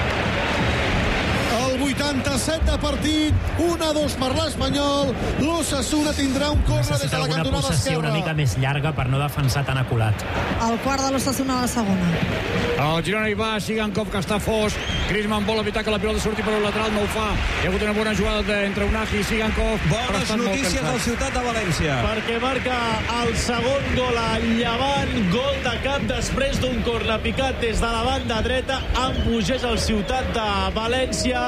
87 de partit, 1-2 per l'Espanyol. L'Osasuna tindrà un córner des de la cantonada esquerra. Una mica més llarga per no defensar tan aculat. El quart de l'Osasuna a la segona. El Girona hi va, Sigankov, que està fos. Griezmann vol evitar que la pilota surti per un lateral, no ho fa. Hi ha hagut una bona jugada entre Unagi i Sigankov. Bones notícies del Ciutat de València. Perquè marca el segon gol a Llevant, gol de cap després d'un corner picat des de la banda dreta, embogeix el Ciutat de València.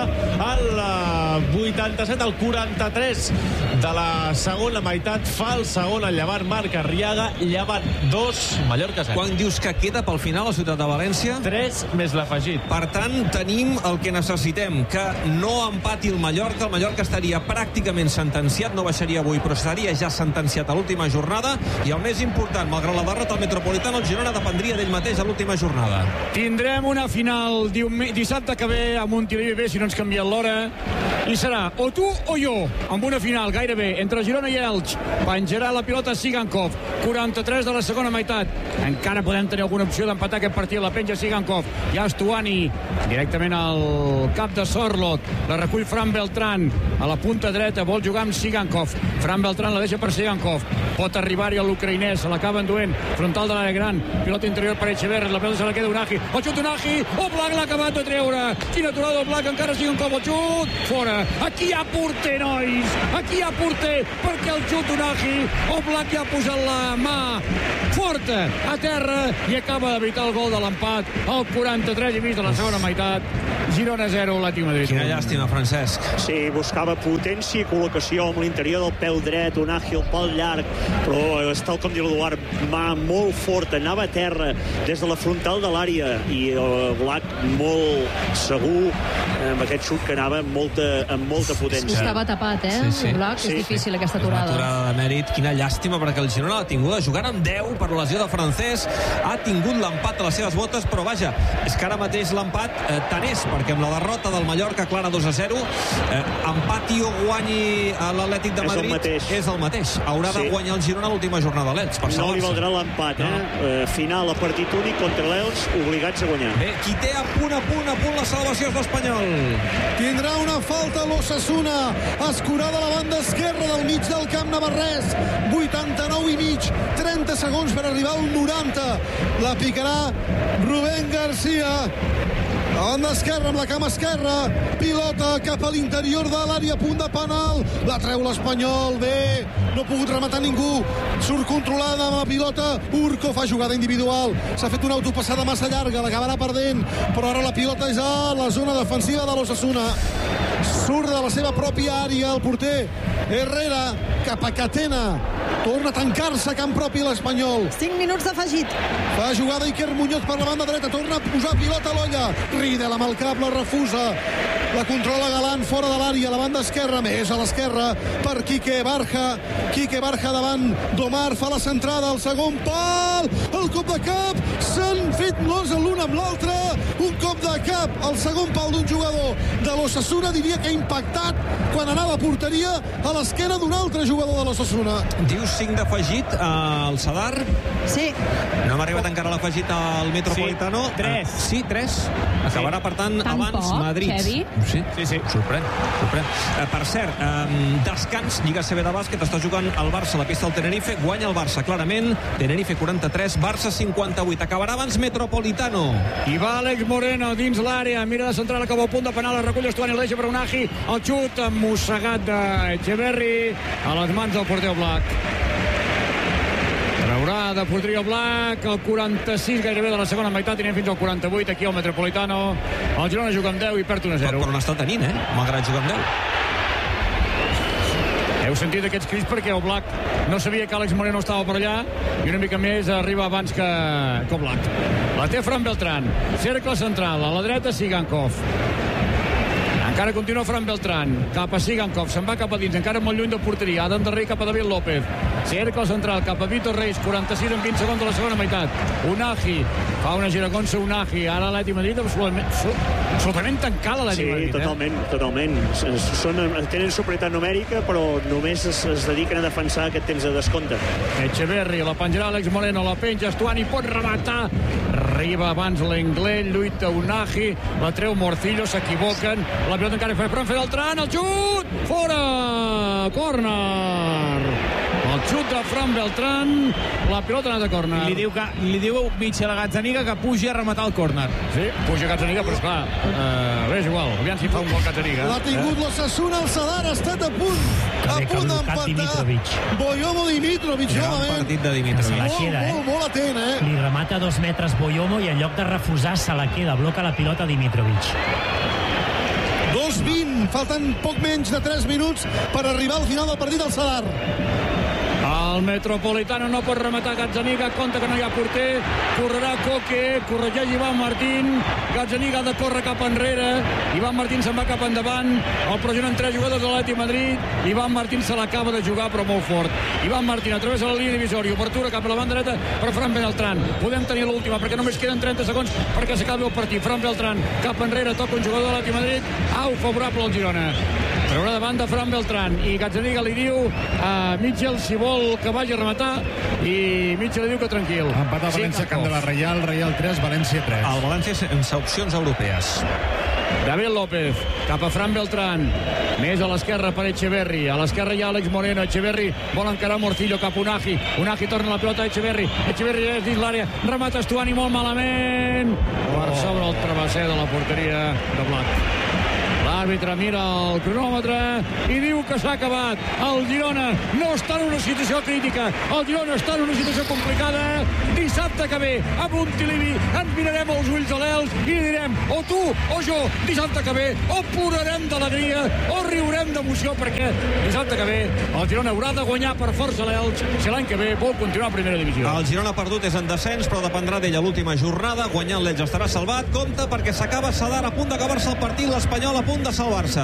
Al 87, al 43 de la segona meitat, fa el segon el Llevant, Marc Arriaga, Llevant 2, Mallorca 0. Quan dius que queda pel final la ciutat de València? 3 més l'afegit. Per tant, tenim el que necessitem, que no empati el Mallorca estaria pràcticament sentenciat, no baixaria avui, però estaria ja sentenciat a l'última jornada, i el més important, malgrat la derrota al Metropolitano, el Girona dependria d'ell mateix a l'última jornada. Tindrem una final dissabte que ve a Montilivi B, si no ens canvien l'hora, i serà o tu o jo, amb una final gairebé entre Girona i Elx. Penjarà la pilota Sigankov, 43 de la segona meitat. Encara podem tenir alguna opció d'empatar aquest partit. La penja Sigankov, ja Stuani directament al cap de Sorloth, la recull Fran Beltran a la punta dreta, vol jugar amb Sigankov. Fran Beltran la deixa per Sigankov, pot arribar-hi a l'ucraïnès, se l'acaba enduent, frontal de l'àrea gran, pilota interior per Echeverri, la pelota se la queda Unagi, el xut Unagi, Oblak l'ha acabat de treure, quina aturada Oblak, encara Sigankov, el xut, fora. Aquí hi ha porter, nois, aquí hi ha porter, perquè el xut Unagi, Oblak ja ha posat la mà forta a terra i acaba d'evitar el gol de l'empat al 43 i mig de la segona meitat. Girona 0, Atlètic Madrid. Quina llàstima, Francesc. Sí, buscava potència i col·locació amb l'interior del peu dret, Unagi el pal llarg, però està, com diu l'Eduard, mà molt forta, anava a terra des de la frontal de l'àrea i Black molt segur amb aquest xut que anava amb molta potència. Estava tapat, Sí. Black, és difícil aquesta aturada. Una aturada de mèrit, quina llàstima, perquè el Girona l'ha tinguda jugant amb 10 per lesió de Francesc, ha tingut l'empat a les seves botes, però vaja, és que ara mateix l'empat tant és, perquè amb la derrota del Mallorca clara 2-0, empati o guanyi a l'Atlètic de Madrid és el mateix. Haurà de guanyar el Girona l'última jornada a l'Elx. No li valdrà l'empat, final a partit únic contra l'Elx, obligats a guanyar. Bé, qui té a punt la salvació és l'Espanyol. Tindrà una falta l'Osasuna, escurada a la banda esquerra del mig del camp navarrès, 89 i mig, 30 segons per arribar al 90. La picarà Rubén García. A banda esquerra, amb la cama esquerra, pilota cap a l'interior de l'àrea, punt de penal, la treu l'Espanyol, bé, no ha pogut rematar ningú, surt controlada amb la pilota, Urco fa jugada individual, s'ha fet una autopassada massa llarga, l'acabarà perdent, però ara la pilota és a la zona defensiva de l'Osasuna, surt de la seva pròpia àrea el porter Herrera cap a Catena, torna a tancar-se a camp propi l'Espanyol. 5 minuts d'afegit. Fa jugada Iker Muñoz per la banda dreta, torna a posar pilota a l'olla, Riedel amb el cap, la refusa, la controla Galán fora de l'àrea, a la banda esquerra, més a l'esquerra per Quique Barja davant d'Omar, fa la centrada, el segon pal, el cop de cap, s'han fet l'os l'un amb l'altre, un cop de cap, el segon pal d'un jugador de l'Osasuna, diria que ha impactat quan anava a porteria a l'esquena d'un altre jugador de l'Osasuna. Dius 5 d'afegit al Sadar? Sí. No hem arribat encara a l'afegit al Metropolitano. Sí, 3. Sí, 3. Acabarà, per tant, Tan abans poc, Madrid. Xevi? Sí. Sorprèn. Per cert, descans, Lliga CB de bàsquet, està jugant el Barça a la pista del Tenerife, guanya el Barça clarament, Tenerife 43, Barça 58. Acabarà abans Metropolitano. I va Àlex Moreno dins l'àrea, mira de central, acaba a punt de penal, el recull Estuani, el deixa per Unagi, el xut mossegat d'Echeverri a les mans del porter Oblak. Traurà de porteria Oblak, el 46 gairebé de la segona meitat, i anem fins al 48 aquí al Metropolitano. El Girona juga amb 10 i perd 1-0. Però n'està tenint, malgrat jugar amb 10. Heu sentit aquests crits perquè Oblak no sabia que Àlex Moreno estava per allà i una mica més arriba abans que Oblak. La té Fran Beltran, cercle central, a la dreta Sigankov. Encara continua Fran Beltran, cap a Sigankov, se'n va cap a dins, encara molt lluny de porteria, ha d'endarrer cap a David López, cercle central, cap a Víctor Reis, 46 en 20 segons de la segona meitat, Unagi, fa una giragonsa Unagi, ara l'Atlètic Madrid absolutament tancada l'Atlètic Madrid. Sí, totalment. Tenen superioritat numèrica, però només es dediquen a defensar aquest temps de descompte. Echeverri, la penjarà Àlex Moreno, la penja Estuani, pot rematar, arriba abans l'Englè, lluita Unagi, la treu Morcillo, s'equivoquen, la pilota encara fa Fran Beltran, el xut, fora, córner. El xut de Fran Beltran, la pilota ha anat a córner. Li diu Michel Gazzaniga que pugi a rematar el córner. Sí, puja Gazzaniga, però esclar, bé, és igual, aviam si fa un gol Gazzaniga. L'ha tingut l'Osasuna, el Sadar ha estat a punt d'empatar. Boyomo Dimitrovic, gran partit de Dimitrovic. Molt atent, Li remata a 2 metres Boyomo i en lloc de refusar se la queda, bloca la pilota Dimitrovic. 2 20. Falten poc menys de 3 minuts per arribar al final del partit del Sadar. El Metropolitano no pot rematar Gazzaniga, compta que no hi ha porter, correrà Coque, corregeix Ivan Martín, Gazzaniga ha de córrer cap enrere, Ivan Martín se'n va cap endavant, el pressionen 3 jugadors de l'Atlètic Madrid, Ivan Martín se l'acaba de jugar però molt fort. Ivan Martín a través de la línia divisòria, obertura cap a la banda dreta per Fran Beltrán. Podem tenir l'última perquè només queden 30 segons perquè s'acabi el partit. Fran Beltrán cap enrere, toca un jugador de l'Atlètic Madrid, au favorable al Girona. Traurà davant de Fran Beltrán i Gazzaniga li diu a Mitchell si vol que vagi a rematar i Mitchell li diu que tranquil. Empat a València, camp de la Reial, Reial 3, València 3. El València sense opcions europees. David López cap a Fran Beltrán, més a l'esquerra per Echeverri, a l'esquerra hi ha Àlex Moreno, Echeverri vol encarar Morcillo cap a Unagi torna la pilota a Echeverri és dins l'àrea, remata Estuani molt malament, per sobre el travesser de la porteria de Blanc. L'àrbitre mira el cronòmetre i diu que s'ha acabat. El Girona no està en una situació crítica. El Girona està en una situació complicada. Dissabte que ve, a Montilivi, ens mirarem als ulls a l'Elx i direm, o tu o jo, dissabte que ve, o plorarem d'alegria o riurem d'emoció, perquè dissabte que ve el Girona haurà de guanyar per força l'Elx si l'any que ve vol continuar a primera divisió. El Girona perdut és en descens, però dependrà d'ell a l'última jornada. Guanyant l'Elx estarà salvat. Compte perquè s'acaba Sadar, a punt d'acabar-se el partit, l'Espanyol a punt de salvar-se.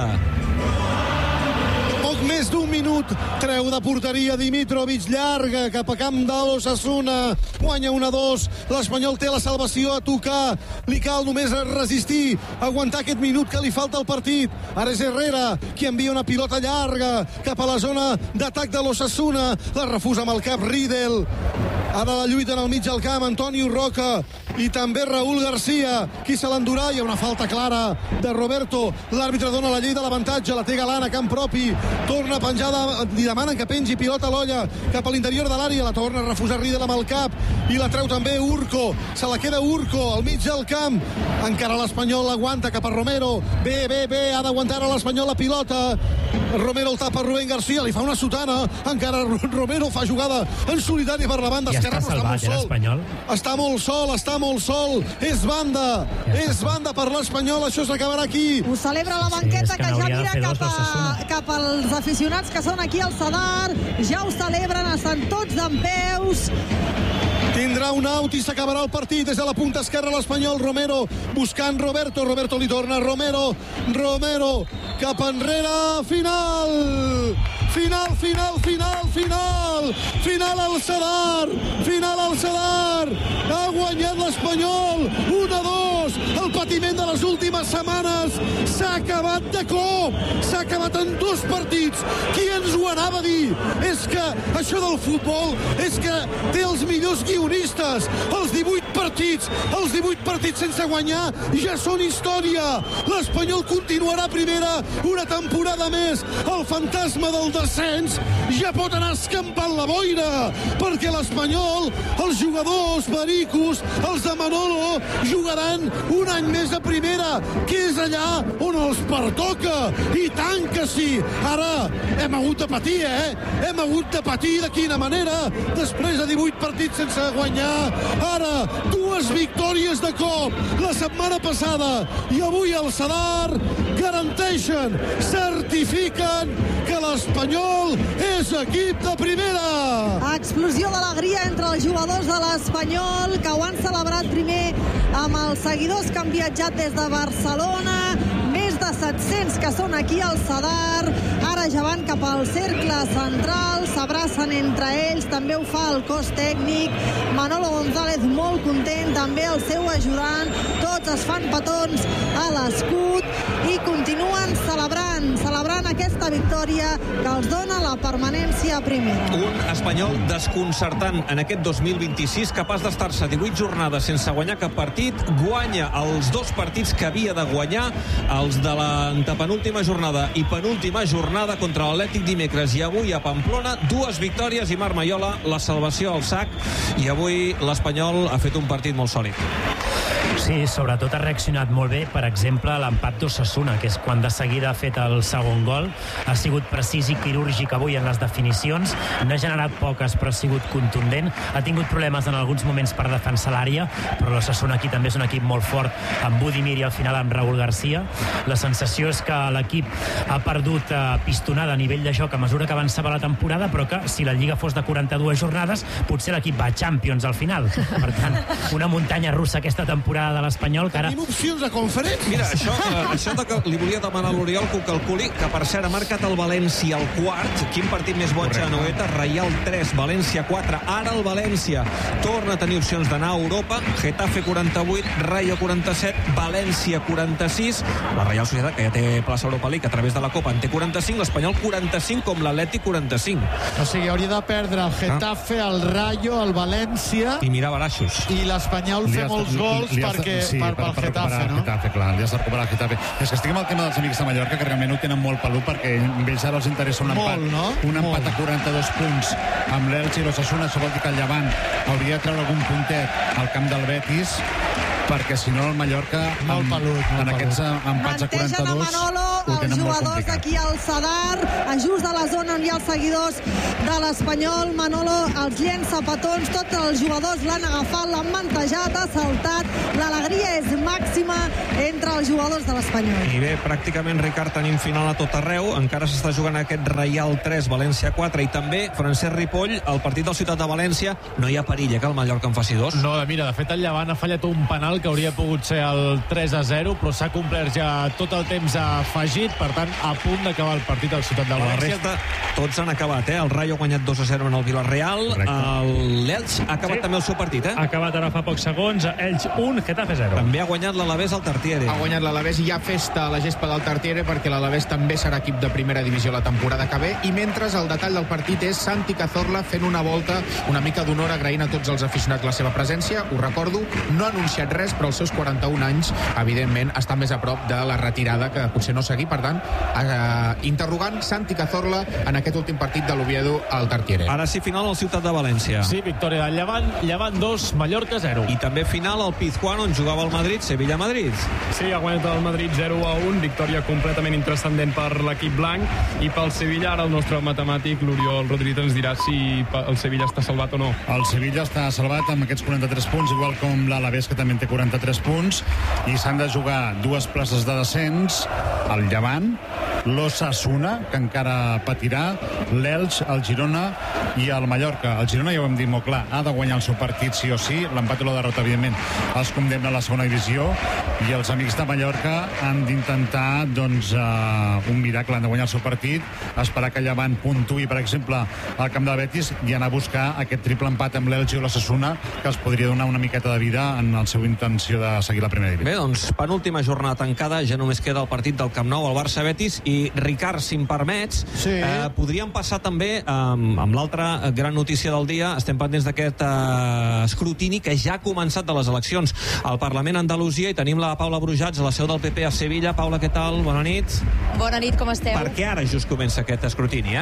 Poc més d'un minut, treu de porteria Dimitrovic, llarga cap a camp de l'Osasuna, guanya 1-2, l'Espanyol té la salvació a tocar, li cal només resistir, aguantar aquest minut que li falta al partit. Ara és Herrera qui envia una pilota llarga cap a la zona d'atac de l'Osasuna, la refusa amb el cap Riedel. Ara la lluita en el mig del camp, Antonio Roca i també Raúl García, qui se l'endurà. Hi ha una falta clara de Roberto, l'àrbitre dona la llei de l'avantatge, la té Galán a camp propi, torna penjada, li demanen que pengi pilota a l'olla cap a l'interior de l'àrea, la torna a refusar Riedel amb el cap i la treu també Urco, se la queda Urco al mig del camp, encara l'Espanyol l'aguanta cap a Romero, bé, ha d'aguantar a l'Espanyol la pilota, Romero el tapa Rubén García, li fa una sotana, encara Romero fa jugada en solitari per la banda esquerra, però està molt sol, està molt sol, és banda per l'Espanyol, això s'acabarà aquí. Ho celebra la banqueta, que ja mira cap als aficionats que són aquí al Sadar, ja ho celebren, estan tots dempeus. Tindrà un out i s'acabarà el partit. Des de la punta esquerra l'Espanyol, Romero buscant Roberto li torna Romero cap enrere, final al Sadar, ha guanyat l'Espanyol 1-2, el patiment de les últimes setmanes s'ha acabat de cop, s'ha acabat en 2 partits. Qui ens ho anava a dir? És que això del futbol és que té els millors guionistes. Els 18 partits sense guanyar ja són història. L'Espanyol continuarà a primera una temporada més. El fantasma del descens ja pot anar escampant la boira, perquè l'Espanyol, els jugadors pericos, els de Manolo, jugaran un any més a primera, que és allà on els pertoca. I tant que sí. Ara hem hagut de patir, hem hagut de patir. De quina manera? Després de 18 partits sense guanyar, ara 2 victòries de cop la setmana passada i avui al Sadar garanteixen, certifiquen que l'Espanyol és equip de primera. Explosió d'alegria entre els jugadors de l'Espanyol, que ho han celebrat primer amb els seguidors que han viatjat des de Barcelona, més de 700 que són aquí al Sadar, ara ja van cap al cercle central, s'abracen entre ells, també ho fa el cos tècnic, Manolo González molt content, també el seu ajudant, tots es fan petons a l'escut i continuen celebrant aquesta victòria que els dona la permanència a primera. Un Espanyol desconcertant en aquest 2026, capaç d'estar-se 18 jornades sense guanyar cap partit, guanya els 2 partits que havia de guanyar, els de l'antepenúltima jornada i penúltima jornada contra l'Atlètic dimecres i avui a Pamplona, 2 victòries i Marc Maiola la salvació al sac, i avui l'Espanyol ha fet un partit molt sòlid. Sí, sobretot ha reaccionat molt bé, per exemple, l'empat d'Osasuna, que és quan de seguida ha fet el segon gol. Ha sigut precís i quirúrgic avui en les definicions. N'ha generat poques, però ha sigut contundent. Ha tingut problemes en alguns moments per defensar l'àrea, però l'Osasuna aquí també és un equip molt fort, amb Budimir i al final amb Raúl García. La sensació és que l'equip ha perdut pistonada a nivell de joc a mesura que avançava la temporada, però que si la Lliga fos de 42 jornades, potser l'equip va a Champions al final. Per tant, una muntanya russa aquesta temporada de l'Espanyol, que ara... Tenim opcions de conferència. Mira, això que li volia demanar a l'Oriol que ho calculi, que per cert ha marcat el València al quart. Quin partit més boig a Noeta? Reial 3, València 4. Ara el València torna a tenir opcions d'anar a Europa. Getafe 48, Rayo 47, València 46. La Reial Societat, que ja té plaça Europa League a través de la Copa, en té 45. L'Espanyol 45, com l'Atlètic 45. O sigui, hauria de perdre el Getafe, el Rayo, el València... I mirar baraixos. I l'Espanyol fer molts gols perquè pel Getafe, no? Getafe, clar, li has de recuperar el Getafe. És que estic amb el tema dels amics de Mallorca, que realment ho tenen molt pelut, perquè a ells ara els interessa un empat. Molt, no? Un empat a 42 punts amb l'Elche i l'Osasuna. Això vol dir que el Llevant hauria de treure algun puntet al camp del Betis, perquè si no el Mallorca molt pelut, en aquests empats a 42 Mantegen a Manolo, els jugadors d'aquí al Sadar, a just de la zona on hi ha els seguidors de l'Espanyol. Manolo els llença petons, tots els jugadors l'han agafat, l'han mantejat, ha saltat, l'alegria és màxima entre els jugadors de l'Espanyol. I bé, pràcticament, Ricard, tenim final a tot arreu. Encara s'està jugant aquest Reial 3, València 4, i també, Francesc Ripoll, el partit del Ciutat de València, no hi ha perill que el Mallorca en faci dos. No, mira, de fet el Llevant ha fallat un penal que hauria pogut ser el 3-0, però s'ha complert ja tot el temps afegit, per tant, a punt d'acabar el partit al Ciutat de València. La resta, tots han acabat, El Rayo ha guanyat 2-0 en el Villarreal, l'Elx ha acabat també el seu partit, Ha acabat ara fa pocs segons, Elx 1, Getafe 0. També ha guanyat l'Alavés al Tartiere. Ha guanyat l'Alavés i hi ha festa a la gespa del Tartiere, perquè l'Alavés també serà equip de primera divisió la temporada que ve, i mentre el detall del partit és Santi Cazorla fent una volta una mica d'honor, agraint a tots els aficionats la seva presència. Ho recordo, no ha anunciat res, però els seus 41 anys, evidentment, està més a prop de la retirada, que potser no seguir, per tant, interrogant Santi Cazorla en aquest últim partit de l'Oviedo al Tartiere. Ara sí, final al Ciutat de València. Sí, victòria del Llevant, Llevant 2, Mallorca 0. I també final al Pizjuán, on jugava el Madrid, Sevilla-Madrid. Sí, ha guanyat el Madrid 0-1, victòria completament intranscendent per l'equip blanc, i pel Sevilla ara el nostre matemàtic, l'Oriol Rodríguez, ens dirà si el Sevilla està salvat o no. El Sevilla està salvat amb aquests 43 punts, igual com l'Alavés, que també en té 43 punts, i s'han de jugar dues places de descens, el Llevant, l'Osasuna, que encara patirà, l'Elx, el Girona i el Mallorca. El Girona, ja ho hem dit molt clar, ha de guanyar el seu partit sí o sí, l'empat o la derrota, evidentment, els condemna a la segona divisió, i els amics de Mallorca han d'intentar, doncs, un miracle, han de guanyar el seu partit, esperar que Llevant puntuï, per exemple, al camp del Betis, i anar a buscar aquest triple empat amb l'Elx i l'Osasuna, que els podria donar una miqueta de vida en la seva intenció de seguir la primera divisió. Bé, doncs, penúltima jornada tancada, ja només queda el partit del Camp Nou, el Barça-Betis, i Ricard, si em permets, podríem passar també amb l'altra gran notícia del dia. Estem pendents d'aquest escrutini que ja ha començat de les eleccions al Parlament Andalusia, i tenim la Paula Brujats, a la seu del PP a Sevilla. Paula, què tal? Bona nit. Bona nit, com esteu? Per què ara just comença aquest escrutini,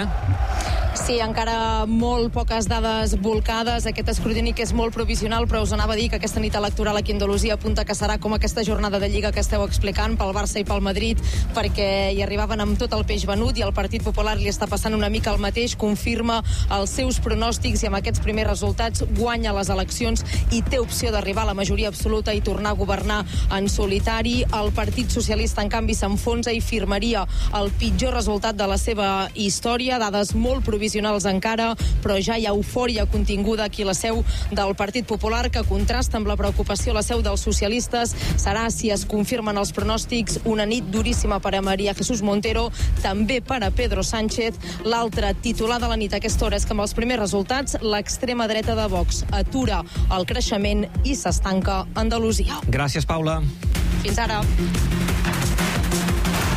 Sí, encara molt poques dades volcades, aquest escrutini que és molt provisional, però us anava a dir que aquesta nit electoral aquí a Andalusia apunta que serà com aquesta jornada de Lliga que esteu explicant pel Barça i pel Madrid, perquè hi arribaven amb tot el peix venut, i el Partit Popular li està passant una mica el mateix, confirma els seus pronòstics i amb aquests primers resultats guanya les eleccions i té opció d'arribar a la majoria absoluta i tornar a governar en solitari. El Partit Socialista, en canvi, s'enfonsa i firmaria el pitjor resultat de la seva història, dades molt provisionals encara, però ja hi ha eufòria continguda aquí a la seu del Partit Popular, que contrasta amb la preocupació a la seu dels socialistes. Serà, si es confirmen els pronòstics, una nit duríssima per a María Jesús Montero, també per a Pedro Sánchez. L'altre titular de la nit a aquesta hora és que amb els primers resultats l'extrema dreta de Vox atura el creixement i s'estanca Andalusia. Gràcies, Paula. Fins ara.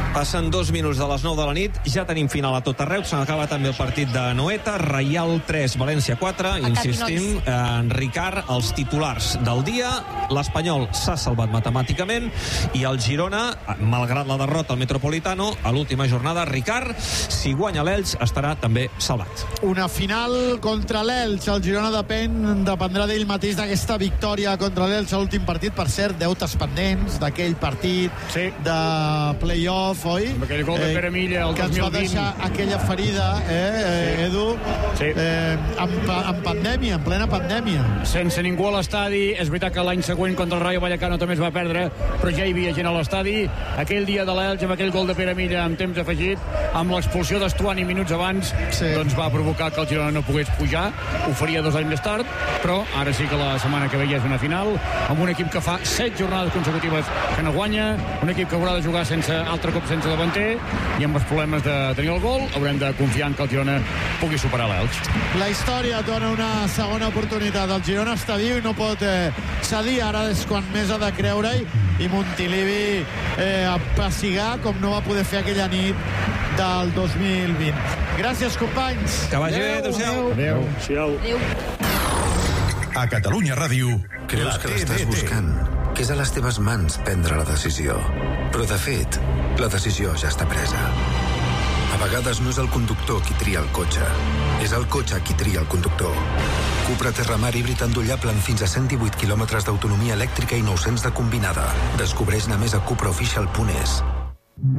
Passen 2 minuts de les 9 de la nit, ja tenim final a tot arreu, s'acaba també el partit de Noeta, Reial 3, València 4, insistim, en Ricard, els titulars del dia, l'Espanyol s'ha salvat matemàticament, i el Girona, malgrat la derrota al Metropolitano, a l'última jornada, Ricard, si guanya l'Elx, estarà també salvat. Una final contra l'Elx, el Girona dependrà d'ell mateix d'aquesta victòria contra l'Elx a l'últim partit, per cert, deutes pendents d'aquell partit de play-off, oi? Amb aquell gol de Pere Milla el 2020. Que ens va deixar aquella ferida, Edu, en pandèmia, en plena pandèmia. Sense ningú a l'estadi. És veritat que l'any següent contra el Rayo Vallecano també es va perdre, però ja hi havia gent a l'estadi. Aquell dia de l'Elx, amb aquell gol de Pere Milla amb temps afegit, amb l'expulsió d'Estuani minuts abans, doncs va provocar que el Girona no pogués pujar. Ho faria 2 anys més tard, però ara sí que la setmana que ve ja és una final, amb un equip que fa 7 jornades consecutives que no guanya, un equip que haurà de jugar altre cop sense davanter, i amb els problemes de tenir el gol haurem de confiar en que el Girona pugui superar l'Elx. La història dona una segona oportunitat. El Girona està viu i no pot cedir. Ara és quan més ha de creure-hi, i Montilivi passigar com no va poder fer aquella nit del 2020. Gràcies, companys. Que vagi bé, adéu-siau. A Catalunya Ràdio. Creus que l'estàs buscant, que és a les teves mans prendre la decisió. Però, de fet, la decisió ja està presa. A vegades no és el conductor qui tria el cotxe, és el cotxe qui tria el conductor. Cupra Terramar híbrid endollable amb fins a 118 km d'autonomia elèctrica i 900 de combinada. Descobreix-ne més a cupraofficial.es.